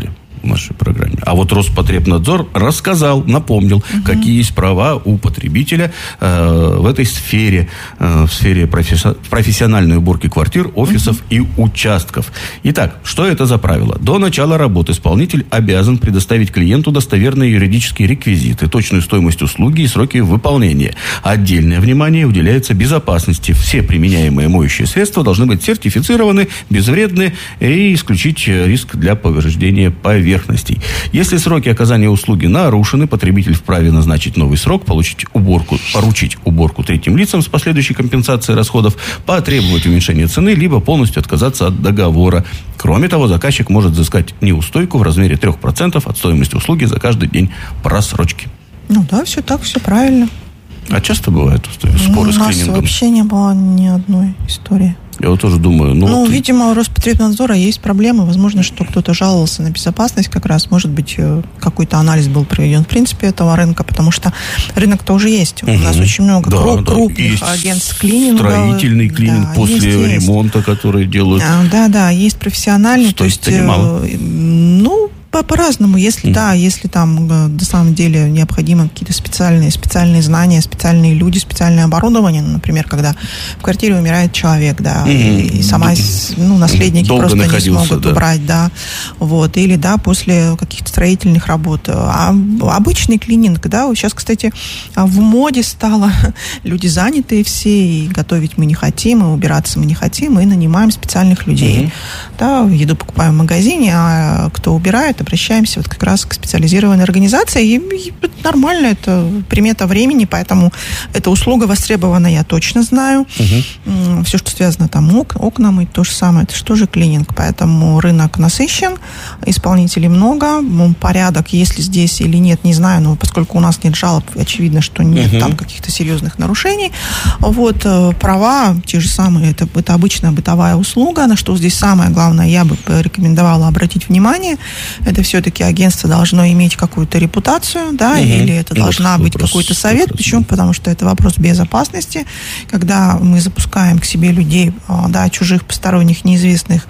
[SPEAKER 3] в нашей программе. А вот Роспотребнадзор рассказал, напомнил, угу. какие есть права у потребителя э, в этой сфере, э, в сфере професси- профессиональной уборки квартир, офисов угу. и участков. Итак, что это за правило? До начала работы исполнитель обязан предоставить клиенту достоверные юридические реквизиты, точную стоимость услуги и сроки выполнения. Отдельное внимание уделяется безопасности. Все применяемые моющие средства должны быть сертифицированы, безвредны и исключить риск для повреждения поверхностей. Если сроки оказания услуги нарушены, потребитель вправе назначить новый срок, получить уборку, поручить уборку третьим лицам с последующей компенсацией расходов, потребовать уменьшения цены, либо полностью отказаться от договора. Кроме того, заказчик может взыскать неустойку в размере трех процентов от стоимости услуги за каждый день просрочки.
[SPEAKER 4] Ну да, все так, все правильно.
[SPEAKER 3] А часто бывают споры
[SPEAKER 4] ну,
[SPEAKER 3] с клинингом?
[SPEAKER 4] У нас вообще не было ни одной истории.
[SPEAKER 3] Я вот тоже думаю... Ну,
[SPEAKER 4] ну
[SPEAKER 3] вот...
[SPEAKER 4] видимо, у Роспотребнадзора есть проблемы. Возможно, что кто-то жаловался на безопасность как раз. Может быть, какой-то анализ был проведен в принципе этого рынка, потому что рынок-то уже есть. Угу. У нас очень много да, круп, да. крупных есть агентств клининга.
[SPEAKER 3] Строительный клининг да, после есть, ремонта, есть. который делают.
[SPEAKER 4] А, да, да, есть профессиональный.
[SPEAKER 3] Стоит
[SPEAKER 4] то есть,
[SPEAKER 3] немало.
[SPEAKER 4] Ну... По- по-разному, если mm. да, если там на самом деле необходимы какие-то специальные, специальные знания, специальные люди, специальное оборудование, ну, например, когда в квартире умирает человек, да, mm-hmm. и, и сама, ну, наследники Долго просто не смогут да. убрать, да, вот, или, да, после каких-то строительных работ. А обычный клининг, да, сейчас, кстати, в моде стало, люди занятые все, и готовить мы не хотим, и убираться мы не хотим, и нанимаем специальных людей, mm-hmm. да, еду покупаем в магазине, а кто убирает, обращаемся вот как раз к специализированной организации, и, и нормально, это примета времени, поэтому эта услуга востребована, я точно знаю. Угу. Все, что связано там ок, окна мыть, то же самое, это же тоже клининг, поэтому рынок насыщен, исполнителей много, порядок, если здесь или нет, не знаю, но поскольку у нас нет жалоб, очевидно, что нет угу. там каких-то серьезных нарушений. Вот, права те же самые, это, это обычная бытовая услуга, на что здесь самое главное, я бы порекомендовала обратить внимание, это все-таки агентство должно иметь какую-то репутацию, да, угу. или это ну, должна быть какой-то совет. Вопрос, Почему? Да. Потому что это вопрос безопасности. Когда мы запускаем к себе людей, да, чужих, посторонних, неизвестных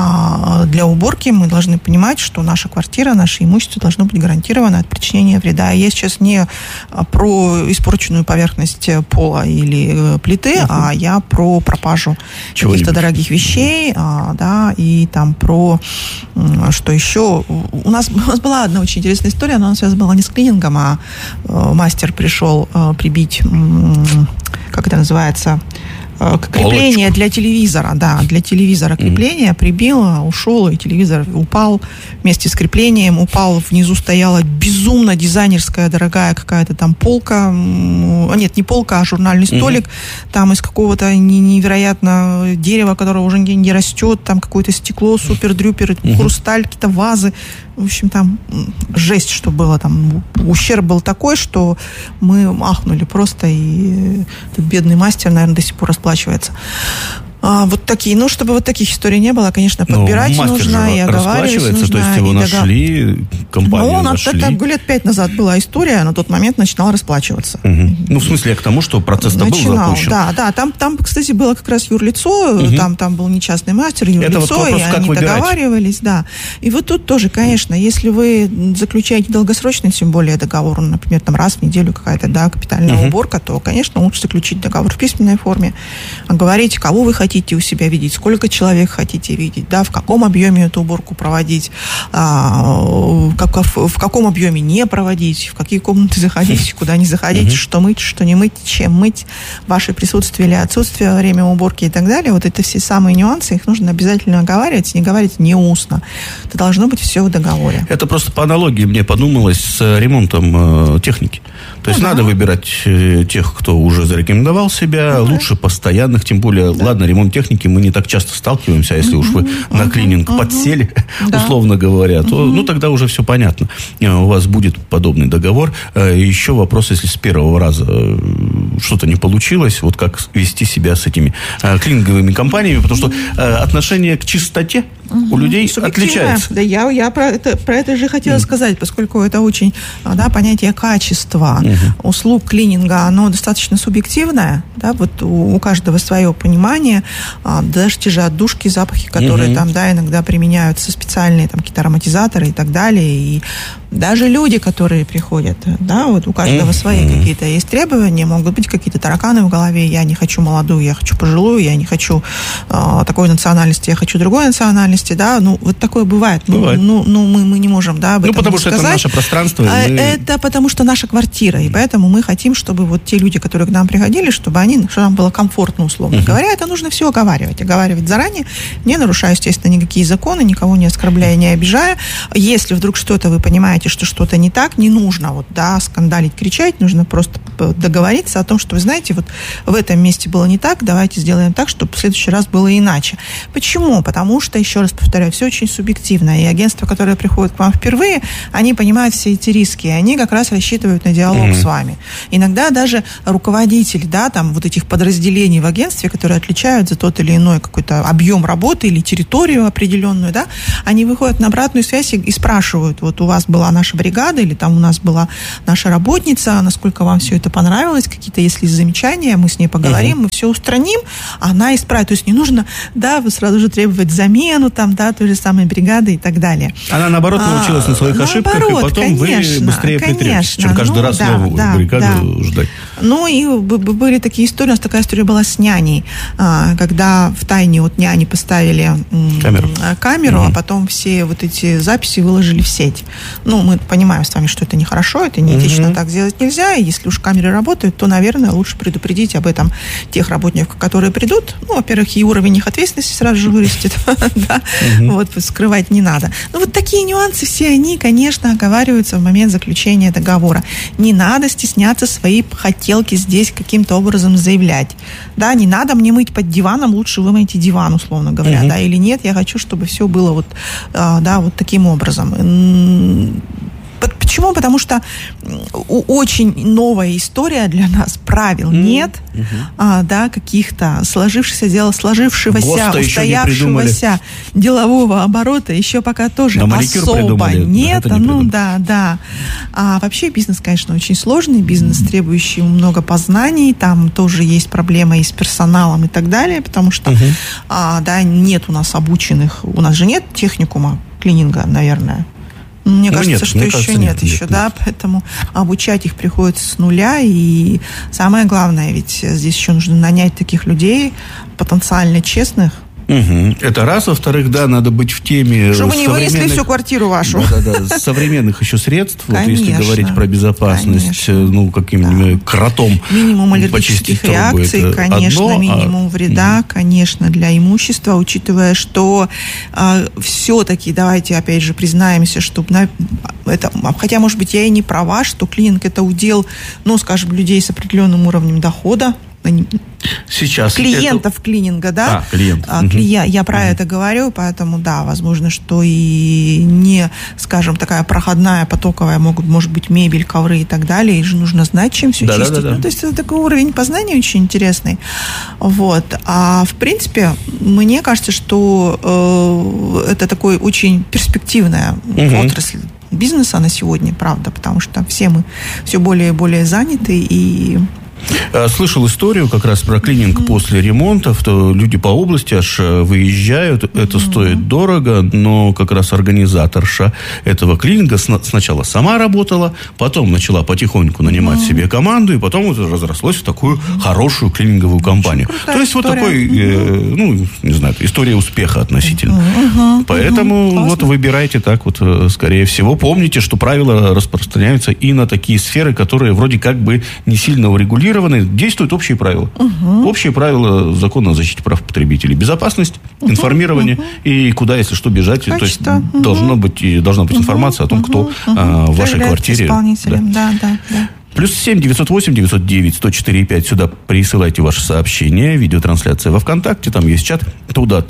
[SPEAKER 4] для уборки, мы должны понимать, что наша квартира, наше имущество должно быть гарантировано от причинения вреда. Я сейчас не про испорченную поверхность пола или плиты, угу. а я про пропажу Чего каких-то дорогих вещей, угу. да, и там про что еще. У нас, у нас была одна очень интересная история, но она связана была не с клинингом, а э, мастер пришел э, прибить, э, как это называется, э, крепление Полочку. для телевизора, да, для телевизора крепление, mm. прибил, ушел, и телевизор упал вместе с креплением, упал, внизу стояла безумно дизайнерская, дорогая какая-то там полка, э, нет, не полка, а журнальный столик, mm-hmm. там из какого-то невероятно дерева, которое уже нигде не растет, там какое-то стекло, супер-дрюпер, mm-hmm. хрусталь, какие-то вазы. В общем, там жесть, что было. Там ущерб был такой, что мы ахнули просто, и этот бедный мастер, наверное, до сих пор расплачивается. А, вот такие, ну, чтобы вот таких историй не было, конечно, подбирать ну, нужно, и оговаривать нужно.
[SPEAKER 3] То есть его нашли, догов... компанию
[SPEAKER 4] ну,
[SPEAKER 3] нашли?
[SPEAKER 4] Ну, это лет пять назад была история, на тот момент начинал расплачиваться.
[SPEAKER 3] Угу. Ну, в смысле, я к тому, что процесс-то был запущен.
[SPEAKER 4] Да, да, там, там, кстати, было как раз юрлицо, угу. там, там был не частный мастер, юрлицо, вот вопрос, и они выбирать. договаривались, да. И вот тут тоже, конечно, если вы заключаете долгосрочный, тем более договор, например, там раз в неделю какая-то, да, капитальная угу. уборка, то, конечно, лучше заключить договор в письменной форме, говорить, кого вы хотите у себя видеть, сколько человек хотите видеть, да, в каком объеме эту уборку проводить, а, как, в, в каком объеме не проводить, в какие комнаты заходить, куда не заходить, uh-huh. что мыть, что не мыть, чем мыть, ваше присутствие или отсутствие во время уборки и так далее. Вот это все самые нюансы, их нужно обязательно оговаривать, не говорить не устно. Это должно быть все в договоре.
[SPEAKER 3] Это просто по аналогии мне подумалось с ремонтом э, техники. То есть ну, надо да. выбирать э, тех, кто уже зарекомендовал себя, ну, лучше да. постоянных, тем более, да. ладно, ремонт техники мы не так часто сталкиваемся, а если uh-huh, уж вы uh-huh, на клининг uh-huh. подсели, да. условно говоря, то uh-huh. ну, тогда уже все понятно. У вас будет подобный договор. Еще вопрос, если с первого раза что-то не получилось, вот как вести себя с этими клининговыми компаниями, потому что отношение к чистоте у людей отличается.
[SPEAKER 4] Да, я, я про, это, про это же хотела mm. сказать, поскольку это очень, да, понятие качества mm-hmm. услуг клининга, оно достаточно субъективное, да, вот у, у каждого свое понимание, а, даже те же отдушки, запахи, которые mm-hmm. там, да, иногда применяются, специальные там какие-то ароматизаторы и так далее, и даже люди, которые приходят, да, вот у каждого mm-hmm. свои какие-то есть требования, могут быть какие-то тараканы в голове, я не хочу молодую, я хочу пожилую, я не хочу а, такой национальности, я хочу другой национальности, да, ну, вот такое бывает. бывает. Ну, ну мы, мы не можем, да, об этом
[SPEAKER 3] Ну, потому что
[SPEAKER 4] сказать.
[SPEAKER 3] Это наше пространство.
[SPEAKER 4] А
[SPEAKER 3] мы...
[SPEAKER 4] Это потому что наша квартира, и поэтому мы хотим, чтобы вот те люди, которые к нам приходили, чтобы они, чтобы нам было комфортно, условно uh-huh. говоря, это нужно все оговаривать. Оговаривать заранее, не нарушая, естественно, никакие законы, никого не оскорбляя, не обижая. Если вдруг что-то вы понимаете, что что-то не так, не нужно вот, да, скандалить, кричать, нужно просто договориться о том, что, вы знаете, вот в этом месте было не так, давайте сделаем так, чтобы в следующий раз было иначе. Почему? Потому что, еще раз повторяю, все очень субъективно, и агентства, которые приходят к вам впервые, они понимают все эти риски, и они как раз рассчитывают на диалог mm-hmm. с вами. Иногда даже руководитель, да, там, вот этих подразделений в агентстве, которые отличают за тот или иной какой-то объем работы или территорию определенную, да, они выходят на обратную связь и, и спрашивают, вот у вас была наша бригада, или там у нас была наша работница, насколько вам все это понравилось, какие-то, если есть замечания, мы с ней поговорим, mm-hmm. мы все устраним, она исправит. То есть не нужно, да, вы сразу же требовать замену, там, да, той же самой бригады и так далее.
[SPEAKER 3] Она, наоборот, научилась а, на своих наоборот, ошибках, и потом конечно, вы быстрее притретесь, чем каждый ну, раз да, новую да, бригаду да. ждать.
[SPEAKER 4] Ну, и были такие истории, у нас такая история была с няней, когда в тайне от няни поставили камеру, камеру угу. а потом все вот эти записи выложили в сеть. Ну, мы понимаем с вами, что это нехорошо, это неэтично, угу. так делать нельзя, и если уж камеры работают, то, наверное, лучше предупредить об этом тех работников, которые придут. Ну, во-первых, и уровень их ответственности сразу же вырастет, да, вот, скрывать не надо. Ну, вот такие нюансы все они, конечно, оговариваются в момент заключения договора. Не надо стесняться свои хотелки здесь каким-то образом заявлять. Да, не надо мне мыть под диваном, лучше вы мойте диван, условно говоря, uh-huh. да, или нет, я хочу, чтобы все было вот, да, вот таким образом. Почему? Потому что очень новая история для нас, правил mm-hmm. нет, mm-hmm. А, да, каких-то сложившихся дела, сложившегося, устоявшегося делового оборота еще пока тоже особо нет. Да, не ну да, да. А вообще бизнес, конечно, очень сложный, бизнес, mm-hmm. требующий много познаний, там тоже есть проблемы и с персоналом и так далее, потому что mm-hmm. а, да, нет у нас обученных, у нас же нет техникума клининга, наверное. Мне ну, кажется, нет, что мне еще кажется, нет, нет, еще, нет, да, нет. Поэтому обучать их приходится с нуля, и самое главное, ведь здесь еще нужно нанять таких людей, потенциально честных.
[SPEAKER 3] Угу. Это раз. Во-вторых, да, надо быть в теме
[SPEAKER 4] чтобы не вынесли всю квартиру вашу.
[SPEAKER 3] Да-да-да, современных еще средств. Вот если говорить про безопасность, конечно. ну, каким-нибудь да. кротом
[SPEAKER 4] минимум аллергических реакций, конечно, одно, минимум а... вреда, угу. конечно, для имущества, учитывая, что э, все-таки, давайте опять же признаемся, что на, это, хотя, может быть, я и не права, что клининг это удел, ну, скажем, людей с определенным уровнем дохода,
[SPEAKER 3] сейчас
[SPEAKER 4] клиентов это... клининга, да?
[SPEAKER 3] А, клиентов.
[SPEAKER 4] А, клия... Я про угу. это говорю, поэтому, да, возможно, что и не, скажем, такая проходная, потоковая, могут, может быть, мебель, ковры и так далее, и же нужно знать, чем все да, чистить. Да, да, да. Ну, то есть это такой уровень познания очень интересный. Вот. А, в принципе, мне кажется, что э, это такой очень перспективная угу. отрасль бизнеса на сегодня, правда, потому что все мы все более и более заняты, и
[SPEAKER 3] слышал историю как раз про клининг mm-hmm. после ремонтов, то люди по области аж выезжают, mm-hmm. это стоит дорого, но как раз организаторша этого клининга сначала сама работала, потом начала потихоньку нанимать mm-hmm. себе команду, и потом это разрослось в такую mm-hmm. хорошую клининговую компанию. То есть история. Вот такой, mm-hmm. э, ну, не знаю, история успеха относительно. Mm-hmm. Поэтому mm-hmm. вот выбирайте так вот, скорее всего. Помните, что правила распространяются и на такие сферы, которые вроде как бы не сильно урегулированы. Действуют общие правила. Угу. Общие правила закона о защите прав потребителей. Безопасность, угу. информирование угу. и куда, если что, бежать. Качество. То есть угу. должна быть, должна быть угу. информация о том, кто угу. а, в вашей квартире.
[SPEAKER 4] Исполнителем, да, да, да.
[SPEAKER 3] Плюс семь девятьсот восемь девятьсот девять сто четыре пять. Сюда присылайте ваши сообщения. Видеотрансляция во ВКонтакте. Там есть чат. Туда тоже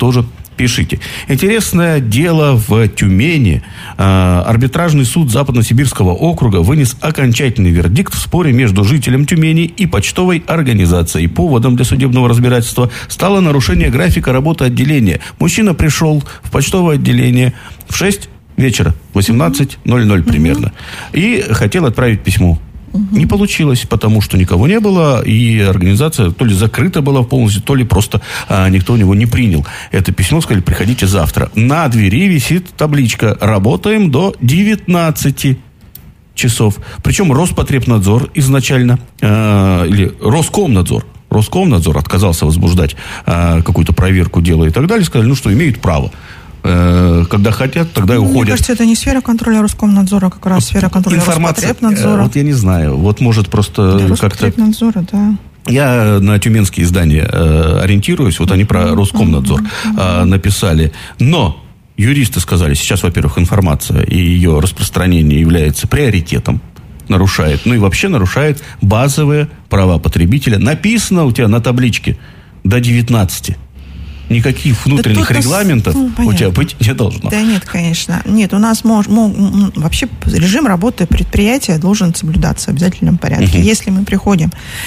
[SPEAKER 3] Пишите. Интересное дело в Тюмени. Арбитражный суд Западно-Сибирского округа вынес окончательный вердикт в споре между жителем Тюмени и почтовой организацией. Поводом для судебного разбирательства стало нарушение графика работы отделения. Мужчина пришел в почтовое отделение в шесть вечера, восемнадцать ноль ноль примерно, и хотел отправить письмо. Угу. Не получилось, потому что никого не было, и организация то ли закрыта была полностью, то ли просто а, никто у него не принял это письмо. Сказали, приходите завтра. На двери висит табличка «Работаем до девятнадцати часов». Причем Роспотребнадзор изначально, э, или Роскомнадзор, Роскомнадзор отказался возбуждать э, какую-то проверку дела и так далее. Сказали, ну что, имеют право. Когда хотят, тогда и уходят.
[SPEAKER 4] Мне кажется, это не сфера контроля Роскомнадзора, как раз вот сфера контроля Роспотребнадзора.
[SPEAKER 3] Вот я не знаю. Вот может просто
[SPEAKER 4] да,
[SPEAKER 3] как-то...
[SPEAKER 4] Роспотребнадзора, да.
[SPEAKER 3] Я на тюменские издания э, ориентируюсь. Вот они про Роскомнадзор э, написали. Но юристы сказали, сейчас, во-первых, информация и ее распространение является приоритетом. Нарушает. Ну и вообще нарушает базовые права потребителя. Написано у тебя на табличке до девятнадцати. Никаких внутренних да регламентов нас, ну, у тебя быть не должно.
[SPEAKER 4] Да нет, конечно. Нет, у нас мож, мог, вообще режим работы предприятия должен соблюдаться в обязательном порядке. Uh-huh. Если мы приходим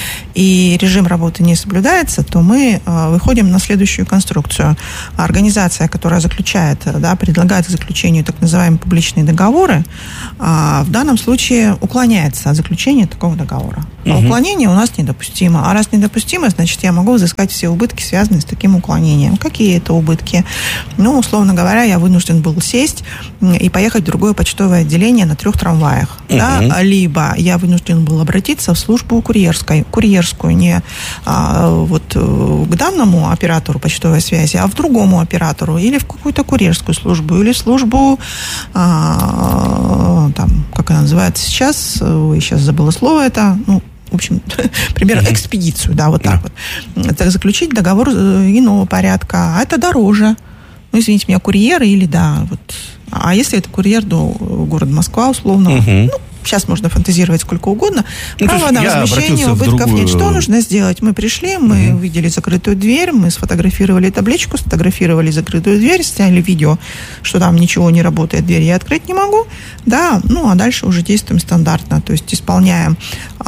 [SPEAKER 4] и режим работы не соблюдается, то мы э, выходим на следующую конструкцию. Организация, которая заключает, да, предлагает к заключению так называемые публичные договоры, э, в данном случае уклоняется от заключения такого договора. Uh-huh. А уклонение у нас недопустимо. А раз недопустимо, значит, я могу взыскать все убытки, связанные с таким уклонением. Какие это убытки? Ну, условно говоря, я вынужден был сесть и поехать в другое почтовое отделение на трех трамваях. Uh-huh. Да? Либо я вынужден был обратиться в службу курьерской, курьерскую, не а, вот, к данному оператору почтовой связи, а в другому оператору, или в какую-то курьерскую службу, или в службу, а, там, как она называется сейчас, ой, сейчас забыла слово это, ну, в общем, пример, экспедицию, да, вот так вот. Так, заключить договор иного порядка, а это дороже. Ну, извините меня, курьеры или, да, вот. А если это курьер до города Москва, условно, угу. ну, сейчас можно фантазировать сколько угодно. Ну, Право на возмещение убытков другую... нет. Что нужно сделать? Мы пришли, мы угу. увидели закрытую дверь, мы сфотографировали табличку, сфотографировали закрытую дверь, сняли видео, что там ничего не работает, дверь я открыть не могу. Да, ну, а дальше уже действуем стандартно. То есть исполняем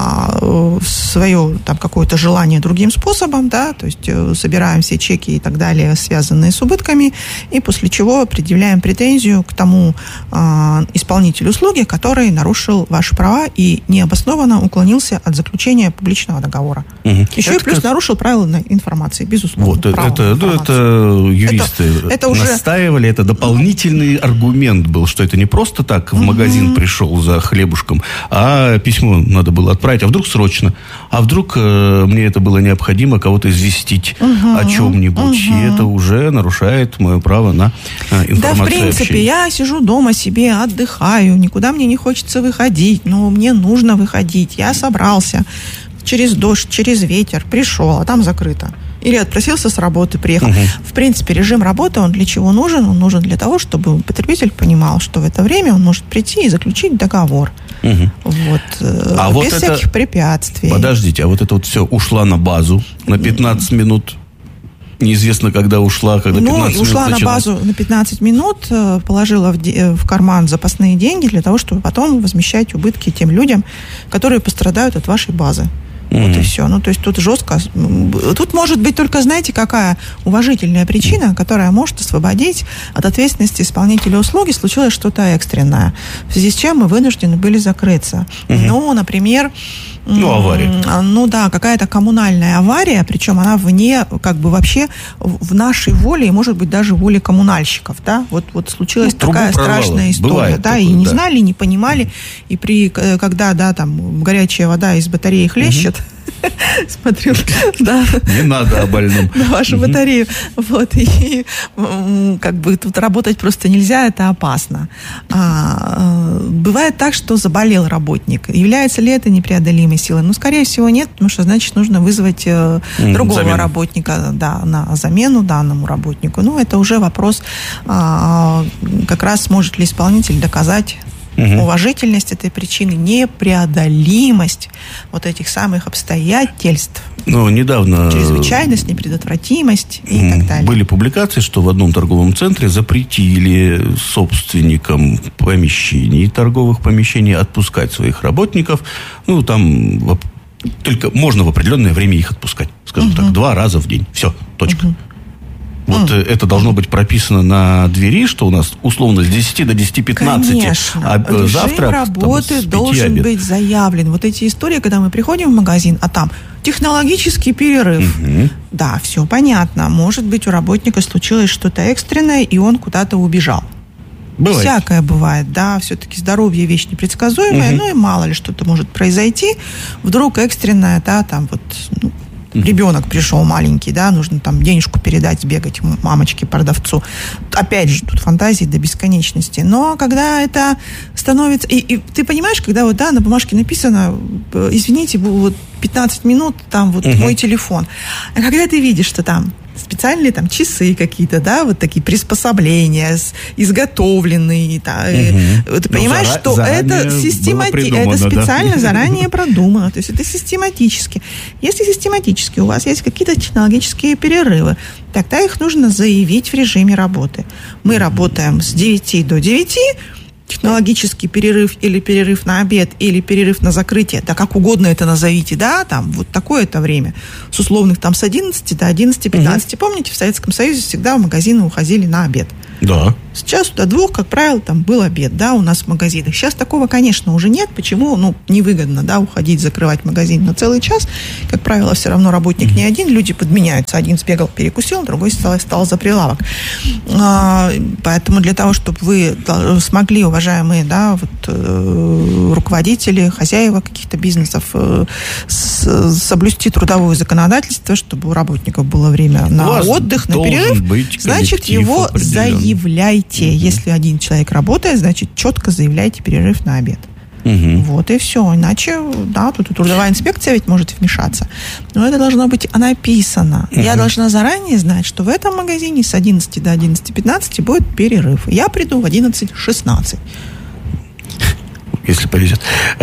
[SPEAKER 4] а, свое там какое-то желание другим способом, да, то есть собираем все чеки и так далее, связанные с убытками, и после чего предъявляем претензию к тому а, исполнителю услуги, который нарушил ваши права и необоснованно уклонился от заключения публичного договора. Угу. Еще это и плюс как... нарушил правила информации, безусловно.
[SPEAKER 3] Вот, это, ну, это юристы это, это уже... настаивали, это дополнительный аргумент был, что это не просто так в угу. магазин пришел за хлебушком, а письмо надо было отправить, а вдруг срочно, а вдруг э, мне это было необходимо кого-то известить угу. о чем-нибудь, угу. и это уже нарушает мое право на э, информацию.
[SPEAKER 4] Да, в принципе, общения. Я сижу дома себе, отдыхаю, никуда мне не хочется выходить, но мне нужно выходить. Я собрался через дождь, через ветер, пришел, а там закрыто. Или отпросился с работы, приехал. Угу. В принципе, режим работы, он для чего нужен? Он нужен для того, чтобы потребитель понимал, что в это время он может прийти и заключить договор. Угу. Вот, а без вот всяких это... препятствий.
[SPEAKER 3] Подождите, а вот это вот все ушла на базу на пятнадцать минут. Неизвестно, когда ушла, когда пятнадцать
[SPEAKER 4] ну, ушла
[SPEAKER 3] минут
[SPEAKER 4] на базу на пятнадцать минут, положила в, де- в карман запасные деньги для того, чтобы потом возмещать убытки тем людям, которые пострадают от вашей базы. Mm-hmm. Вот и все. Ну, то есть тут жестко. Тут может быть только, знаете, какая уважительная причина, которая может освободить от ответственности исполнителя услуги, случилось что-то экстренное, в связи с чем мы вынуждены были закрыться. Mm-hmm. Ну, например...
[SPEAKER 3] Ну, авария.
[SPEAKER 4] Ну, да, какая-то коммунальная авария, причем она вне, как бы вообще в нашей воле, и, может быть, даже воле коммунальщиков, да, вот, вот случилась ну, такая страшная история,
[SPEAKER 3] бывает
[SPEAKER 4] да,
[SPEAKER 3] такое,
[SPEAKER 4] и не
[SPEAKER 3] да.
[SPEAKER 4] знали, не понимали, и при, когда, да, там, горячая вода из батареи хлещет, смотрю, да.
[SPEAKER 3] Не надо о больном.
[SPEAKER 4] На вашу батарею. Вот, и как бы тут работать просто нельзя, это опасно. А, бывает так, что заболел работник. Является ли это непреодолимой силой? Ну, скорее всего, нет, потому что, значит, нужно вызвать э, другого замену. работника, да, на замену данному работнику. Ну, это уже вопрос, а, как раз сможет ли исполнитель доказать Угу. Уважительность этой причины, непреодолимость вот этих самых обстоятельств.
[SPEAKER 3] Ну, недавно...
[SPEAKER 4] Чрезвычайность, непредотвратимость и так далее.
[SPEAKER 3] Были публикации, что в одном торговом центре запретили собственникам помещений, торговых помещений, отпускать своих работников. Ну, там только можно в определенное время их отпускать. Скажем угу. так, два раза в день. Все, точка. Угу. Вот mm. это должно быть прописано на двери, что у нас условно с десяти до десяти пятнадцати.
[SPEAKER 4] Конечно.
[SPEAKER 3] А
[SPEAKER 4] режим
[SPEAKER 3] завтра
[SPEAKER 4] работы
[SPEAKER 3] там,
[SPEAKER 4] должен
[SPEAKER 3] обед.
[SPEAKER 4] быть заявлен. Вот эти истории, когда мы приходим в магазин, а там технологический перерыв. Mm-hmm. Да, все понятно. Может быть, у работника случилось что-то экстренное, и он куда-то убежал. Бывает. Всякое бывает, да, все-таки здоровье вещь непредсказуемая, угу. ну и мало ли что-то может произойти, вдруг экстренное, да, там вот, ну, ребенок пришел маленький, да, нужно там денежку передать, сбегать мамочке, продавцу. Опять же, тут фантазии до бесконечности. Но когда это становится... И, и ты понимаешь, когда вот, да, на бумажке написано, извините, вот пятнадцать минут, там вот угу. мой телефон. А когда ты видишь, что там специальные там часы какие-то, да, вот такие приспособления, изготовленные, да, угу. ты понимаешь, зара- что это систематически, это специально да? заранее продумано, то есть это систематически. Если систематически у вас есть какие-то технологические перерывы, тогда их нужно заявить в режиме работы. Мы работаем с девяти до девяти, технологический перерыв или перерыв на обед, или перерыв на закрытие, да как угодно это назовите, да, там вот такое-то время, с условных там с одиннадцати до одиннадцати пятнадцати. Угу. Помните, в Советском Союзе всегда в магазины уходили на обед.
[SPEAKER 3] Да.
[SPEAKER 4] С часу до двух, как правило, там был обед, да, у нас в магазинах. Сейчас такого, конечно, уже нет. Почему? Ну, невыгодно, да, уходить, закрывать магазин на целый час. Как правило, все равно работник не один, люди подменяются. Один сбегал, перекусил, другой стал, стал за прилавок. А, поэтому для того, чтобы вы смогли, уважаемые, да, вот, э, руководители, хозяева каких-то бизнесов, э, с, соблюсти трудовое законодательство, чтобы у работников было время на отдых, на перерыв, значит, его заявляйте. Если один человек работает, значит, четко заявляйте перерыв на обед. Угу. Вот и все. Иначе, да, тут трудовая инспекция ведь может вмешаться. Но это должно быть написано. Угу. Я должна заранее знать, что в этом магазине с одиннадцати до одиннадцати пятнадцати будет перерыв. Я приду в одиннадцать шестнадцать.
[SPEAKER 3] Если повезет.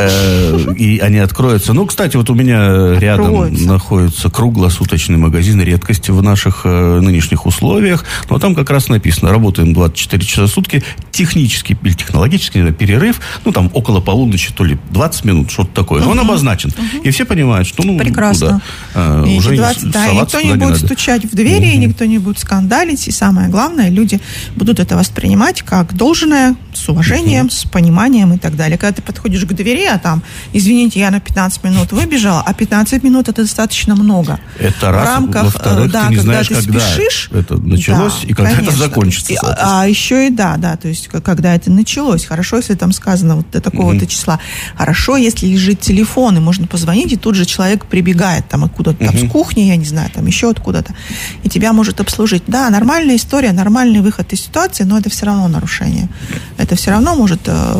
[SPEAKER 3] И они откроются. Ну, кстати, вот у меня рядом откроются. Находится круглосуточный магазин редкости в наших нынешних условиях. Но там как раз написано, работаем двадцать четыре часа в сутки, технический или технологический да, перерыв, ну, там около полуночи, то ли двадцать минут, что-то такое. Но угу. он обозначен. Угу. И все понимают, что, ну,
[SPEAKER 4] прекрасно.
[SPEAKER 3] Куда,
[SPEAKER 4] и
[SPEAKER 3] уже
[SPEAKER 4] двадцать, да, и никто не будет не стучать в двери, угу. и никто не будет скандалить. И самое главное, люди будут это воспринимать как должное, с уважением, угу. с пониманием и так далее. Когда ты подходишь к двери, а там, извините, я на пятнадцать минут выбежала, а пятнадцать минут это достаточно много.
[SPEAKER 3] Это раз,
[SPEAKER 4] в рамках,
[SPEAKER 3] во-вторых,
[SPEAKER 4] да,
[SPEAKER 3] ты не
[SPEAKER 4] когда
[SPEAKER 3] знаешь,
[SPEAKER 4] ты
[SPEAKER 3] когда
[SPEAKER 4] спешишь,
[SPEAKER 3] это началось да, и когда конечно. Это закончится.
[SPEAKER 4] И, а еще и да, да, то есть когда это началось. Хорошо, если там сказано вот до такого-то mm-hmm. числа. Хорошо, если лежит телефон, и можно позвонить, и тут же человек прибегает там откуда-то mm-hmm. там, с кухни, я не знаю, там еще откуда-то, и тебя может обслужить. Да, нормальная история, нормальный выход из ситуации, но это все равно нарушение. Это все равно может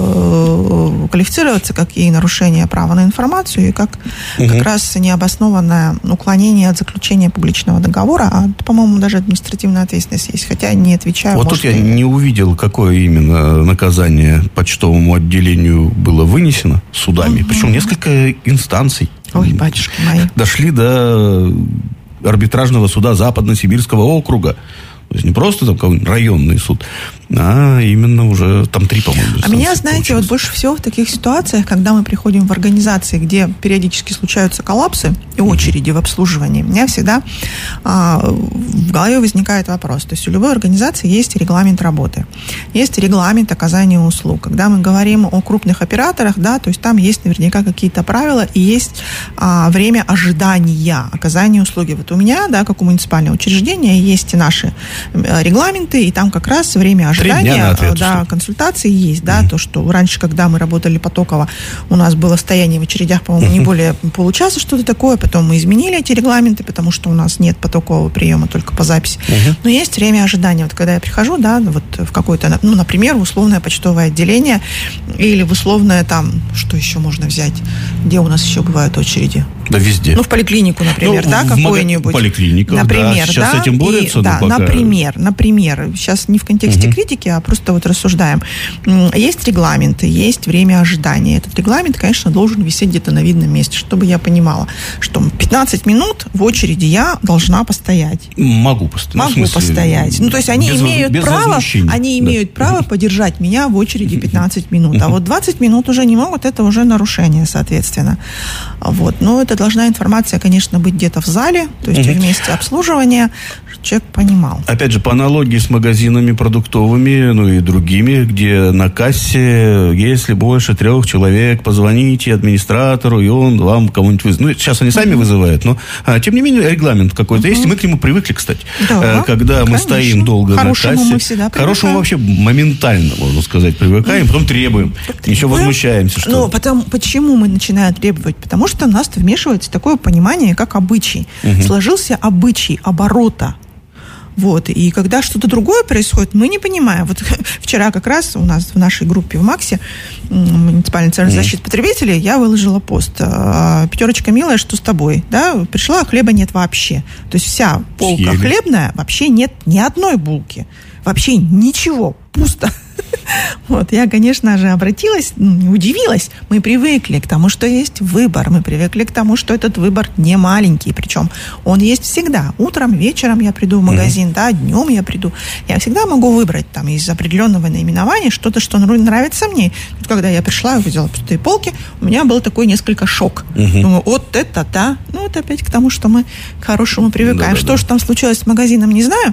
[SPEAKER 4] э, квалифицироваться как и нарушение права на информацию, и как угу. как раз необоснованное уклонение от заключения публичного договора, а, по-моему, даже административная ответственность есть, хотя не отвечаю.
[SPEAKER 3] Вот
[SPEAKER 4] может,
[SPEAKER 3] тут я
[SPEAKER 4] и...
[SPEAKER 3] не увидел, какое именно наказание почтовому отделению было вынесено судами, угу. причем несколько инстанций.
[SPEAKER 4] Ой, батюшки мои.
[SPEAKER 3] Дошли до арбитражного суда Западно-Сибирского округа. То есть не просто там какой-нибудь районный суд, а именно уже там три, по-моему.
[SPEAKER 4] А меня, знаете, получилось. Вот больше всего в таких ситуациях, когда мы приходим в организации, где периодически случаются коллапсы и очереди mm-hmm. в обслуживании, у меня всегда а, в голове возникает вопрос. То есть у любой организации есть регламент работы, есть регламент оказания услуг. Когда мы говорим о крупных операторах, да, то есть там есть наверняка какие-то правила и есть а, время ожидания оказания услуги. Вот у меня, да, как у муниципального учреждения, есть и наши регламенты, и там как раз время ожидания, да, консультации есть, да, mm-hmm. то, что раньше, когда мы работали потоково, у нас было стояние в очередях, по-моему, mm-hmm. не более получаса, что-то такое, потом мы изменили эти регламенты, потому что у нас нет потокового приема, только по записи. Mm-hmm. Но есть время ожидания. Вот когда я прихожу, да, вот в какое-то, ну, например, в условное почтовое отделение или в условное там, что еще можно взять, где у нас еще бывают очереди?
[SPEAKER 3] Да, везде.
[SPEAKER 4] Ну, в поликлинику, например,
[SPEAKER 3] ну,
[SPEAKER 4] да, какую-нибудь.
[SPEAKER 3] Поликлиниках,
[SPEAKER 4] например,
[SPEAKER 3] да, сейчас
[SPEAKER 4] да,
[SPEAKER 3] с этим борются.
[SPEAKER 4] И, да,
[SPEAKER 3] пока...
[SPEAKER 4] например, например, сейчас не в контексте угу. критики, а просто вот рассуждаем. Есть регламенты, есть время ожидания. Этот регламент, конечно, должен висеть где-то на видном месте, чтобы я понимала, что пятнадцать минут в очереди я должна постоять.
[SPEAKER 3] Могу постоять.
[SPEAKER 4] Могу
[SPEAKER 3] ну, смысле,
[SPEAKER 4] постоять. Ну, то есть они
[SPEAKER 3] без,
[SPEAKER 4] имеют
[SPEAKER 3] без
[SPEAKER 4] право, они
[SPEAKER 3] да.
[SPEAKER 4] имеют право подержать меня в очереди пятнадцать минут. А вот двадцать минут уже не могут, это уже нарушение, соответственно. Вот. Но это должна информация, конечно, быть где-то в зале, то есть угу. в месте обслуживания, человек понимал.
[SPEAKER 3] Опять же, по аналогии с магазинами продуктовыми, ну и другими, где на кассе, если больше трех человек, позвоните администратору, и он вам кому-нибудь вызовет. Ну, сейчас они сами угу. вызывают, но, а, тем не менее, регламент какой-то угу. есть, и мы к нему привыкли, кстати.
[SPEAKER 4] Да,
[SPEAKER 3] когда мы конечно. стоим долго
[SPEAKER 4] Хорошему
[SPEAKER 3] на кассе.
[SPEAKER 4] Мы всегда
[SPEAKER 3] к хорошему вообще моментально, можно сказать, привыкаем, потом требуем, требуем. еще возмущаемся. Что...
[SPEAKER 4] Ну, потому, почему мы начинаем требовать? Потому что у нас вмешивается такое понимание, как обычай. Угу. Сложился обычай оборота. Вот. И когда что-то другое происходит, мы не понимаем. Вот вчера как раз у нас в нашей группе в МАКСе, муниципальный центр защиты потребителей, я выложила пост. Пятерочка, милая, что с тобой? Да? Пришла, хлеба нет вообще. То есть вся полка Съели. хлебная, вообще нет ни одной булки. Вообще ничего. Пусто. Вот, я, конечно же, обратилась, удивилась. Мы привыкли к тому, что есть выбор. Мы привыкли к тому, что этот выбор не маленький. Причем он есть всегда. Утром, вечером я приду в магазин, mm-hmm. да, днем я приду. Я всегда могу выбрать там из определенного наименования что-то, что нравится мне. Тут, когда я пришла и увидела пустые полки, у меня был такой несколько шок. Mm-hmm. Думаю, вот это да. Ну, вот опять к тому, что мы к хорошему привыкаем. Да, что да, же да. там случилось с магазином, не знаю.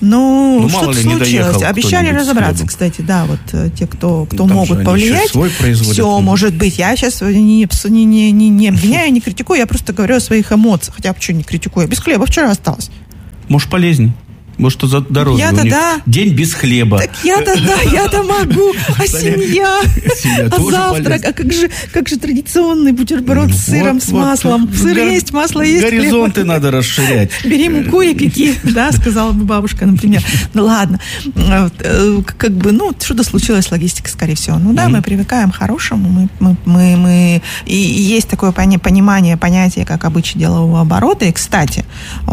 [SPEAKER 4] Но ну, что-то случилось. Обещали разобраться, кстати, да, вот те, кто, кто
[SPEAKER 3] там
[SPEAKER 4] могут повлиять, все может быть. Я сейчас не, не, не, не, не обвиняю, не критикую, я просто говорю о своих эмоциях. Хотя почему не критикую? Без хлеба вчера осталось.
[SPEAKER 3] Может, полезней? Может, что за дорога?
[SPEAKER 4] Я-то да.
[SPEAKER 3] День без хлеба.
[SPEAKER 4] Так я-то да, я-то могу. А семья? А завтрак? А как же, как же традиционный бутерброд с сыром, с маслом? Сыр есть, масло есть.
[SPEAKER 3] Горизонты надо расширять.
[SPEAKER 4] Бери муку и пеки, да, сказала бы бабушка, например. Ну ладно. Как бы, ну, что-то случилось с логистикой, скорее всего. Ну да, мы привыкаем к хорошему. Мы, мы, мы, мы... И есть такое понимание, понятие, как обычай делового оборота. И, кстати,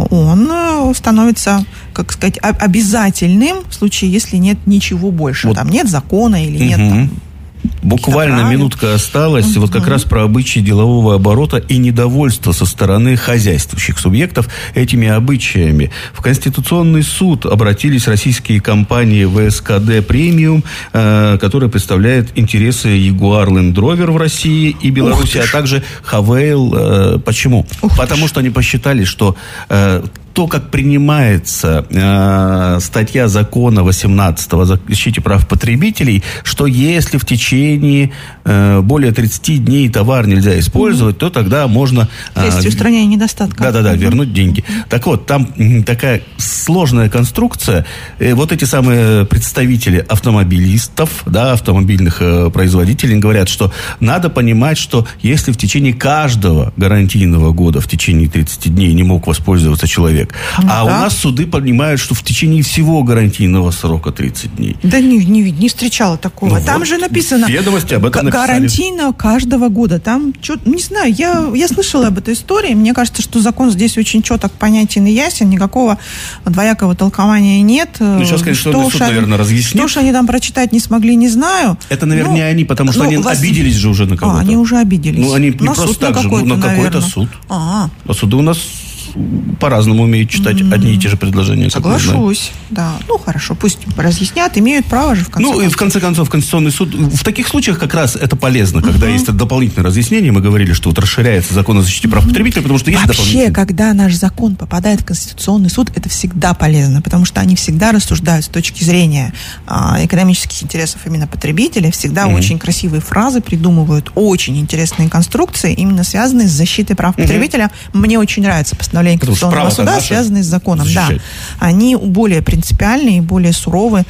[SPEAKER 4] он становится, как сказать, обязательным в случае, если нет ничего больше. Вот. Там нет закона или нет
[SPEAKER 3] угу.
[SPEAKER 4] там,
[SPEAKER 3] Буквально минутка осталась. Uh-huh. Вот как раз про обычаи делового оборота и недовольство со стороны хозяйствующих субъектов этими обычаями. В Конституционный суд обратились российские компании ВСКД Премиум, э, которая представляет интересы Jaguar Land Rover в России и Беларуси, а также Хавейл. Э, почему? Ух Потому что они посчитали, что э, то, как принимается э, статья закона восемнадцатого о защите прав потребителей, что если в течение э, более тридцати дней товар нельзя использовать, mm-hmm. то тогда можно... Э,
[SPEAKER 4] Если устранение недостатков.
[SPEAKER 3] Да-да-да, mm-hmm. вернуть деньги. Mm-hmm. Так вот, там такая сложная конструкция. Э, вот эти самые представители автомобилистов, да, автомобильных э, производителей говорят, что надо понимать, что если в течение каждого гарантийного года, в течение тридцати дней не мог воспользоваться человек, Ну, а да. у нас суды понимают, что в течение всего гарантийного срока тридцать дней.
[SPEAKER 4] Да не, не, не встречала такого. Ну, Там вот же написано
[SPEAKER 3] ведомости об этом написали.
[SPEAKER 4] Гарантийно каждого года. Там, чё, не знаю, я, я слышала об этой истории. Мне кажется, что закон здесь очень четок, понятен и ясен. Никакого двоякого толкования нет.
[SPEAKER 3] Ну, сейчас, конечно, что суд, наверное, разъяснит.
[SPEAKER 4] Что ж они там прочитать не смогли, не знаю.
[SPEAKER 3] Это, наверное, не они, потому что ну, они вас... обиделись же уже на кого-то.
[SPEAKER 4] А, они уже обиделись.
[SPEAKER 3] Ну, они не
[SPEAKER 4] на
[SPEAKER 3] просто так же,
[SPEAKER 4] какой-то,
[SPEAKER 3] на какой-то
[SPEAKER 4] наверное.
[SPEAKER 3] суд.
[SPEAKER 4] А,
[SPEAKER 3] а суды у нас по-разному умеют читать mm-hmm. одни и те же предложения.
[SPEAKER 4] Соглашусь, да. Ну, хорошо, пусть разъяснят, имеют право же в конце
[SPEAKER 3] Ну,
[SPEAKER 4] концов.
[SPEAKER 3] и в конце концов, Конституционный суд... В таких случаях как раз это полезно, когда mm-hmm. есть дополнительное разъяснение. Мы говорили, что вот расширяется закон о защите прав потребителей, потому что есть
[SPEAKER 4] Вообще,
[SPEAKER 3] дополнительное.
[SPEAKER 4] когда наш закон попадает в Конституционный суд, это всегда полезно, потому что они всегда рассуждают с точки зрения а, экономических интересов именно потребителя, всегда mm-hmm. очень красивые фразы придумывают, очень интересные конструкции, именно связанные с защитой прав mm-hmm. потребителя. Мне очень нравится постановление Конституционного суда, связанные с законом. Да. Они более принципиальные и более суровы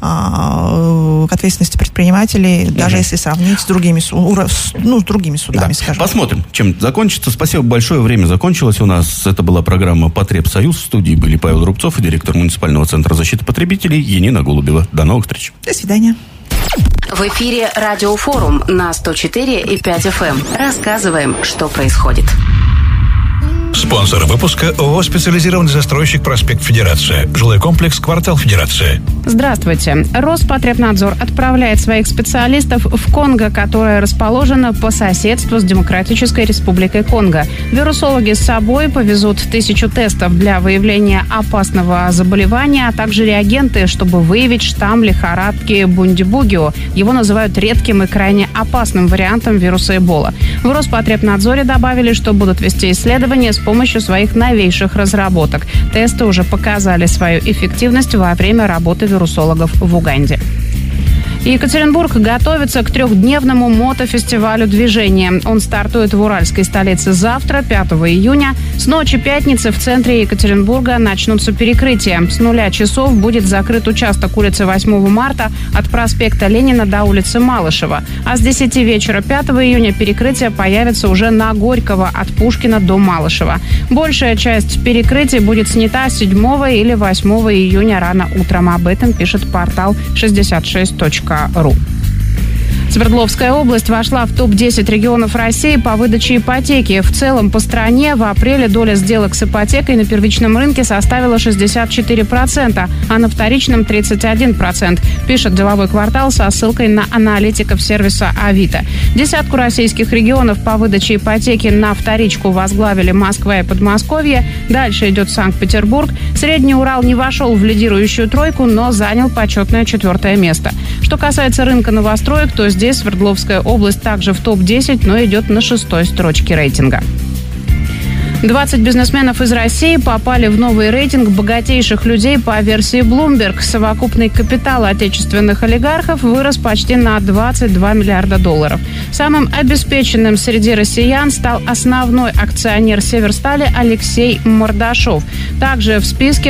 [SPEAKER 4] а, к ответственности предпринимателей, mm-hmm. даже если сравнить с другими, ну, с другими судами,
[SPEAKER 3] да.
[SPEAKER 4] скажем.
[SPEAKER 3] Посмотрим, чем закончится. Спасибо большое. Время закончилось у нас. Это была программа «Потребсоюз». В студии были Павел Рубцов и директор муниципального центра защиты потребителей Енина Голубева. До новых встреч.
[SPEAKER 4] До свидания.
[SPEAKER 9] В эфире Радиофорум на сто четыре и пять эф эм. Рассказываем, что происходит.
[SPEAKER 2] Спонсор выпуска ООО «Специализированный застройщик Проспект Федерация». Жилой комплекс «Квартал Федерация».
[SPEAKER 5] Здравствуйте. Роспотребнадзор отправляет своих специалистов в Конго, которая расположена по соседству с Демократической Республикой Конго. Вирусологи с собой повезут тысячу тестов для выявления опасного заболевания, а также реагенты, чтобы выявить штамм лихорадки бундибугио. Его называют редким и крайне опасным вариантом вируса Эбола. В Роспотребнадзоре добавили, что будут вести исследования с помощью своих новейших разработок. Тесты уже показали свою эффективность во время работы вирусологов в Уганде. Екатеринбург готовится к трехдневному мотофестивалю движения. Он стартует в уральской столице завтра, пятого июня. С ночи пятницы в центре Екатеринбурга начнутся перекрытия. С нуля часов будет закрыт участок улицы восьмого марта от проспекта Ленина до улицы Малышева. А с десяти вечера пятого июня перекрытия появятся уже на Горького от Пушкина до Малышева. Большая часть перекрытий будет снята седьмого или восьмого июня рано утром. Об этом пишет портал шестьдесят шесть точка ру. Свердловская область вошла в топ десять регионов России по выдаче ипотеки. В целом по стране в апреле доля сделок с ипотекой на первичном рынке составила шестьдесят четыре процента, а на вторичном тридцать один процент, пишет деловой квартал со ссылкой на аналитиков сервиса Авито. Десятку российских регионов по выдаче ипотеки на вторичку возглавили Москва и Подмосковье. Дальше идет Санкт-Петербург. Средний Урал не вошел в лидирующую тройку, но занял почетное четвертое место. Что касается рынка новостроек, то здесь Свердловская область также в топ десять, но идет на шестой строчке рейтинга. двадцать бизнесменов из России попали в новый рейтинг богатейших людей по версии Bloomberg. Совокупный капитал отечественных олигархов вырос почти на двадцать два миллиарда долларов. Самым обеспеченным среди россиян стал основной акционер Северстали Алексей Мордашов. Также в списке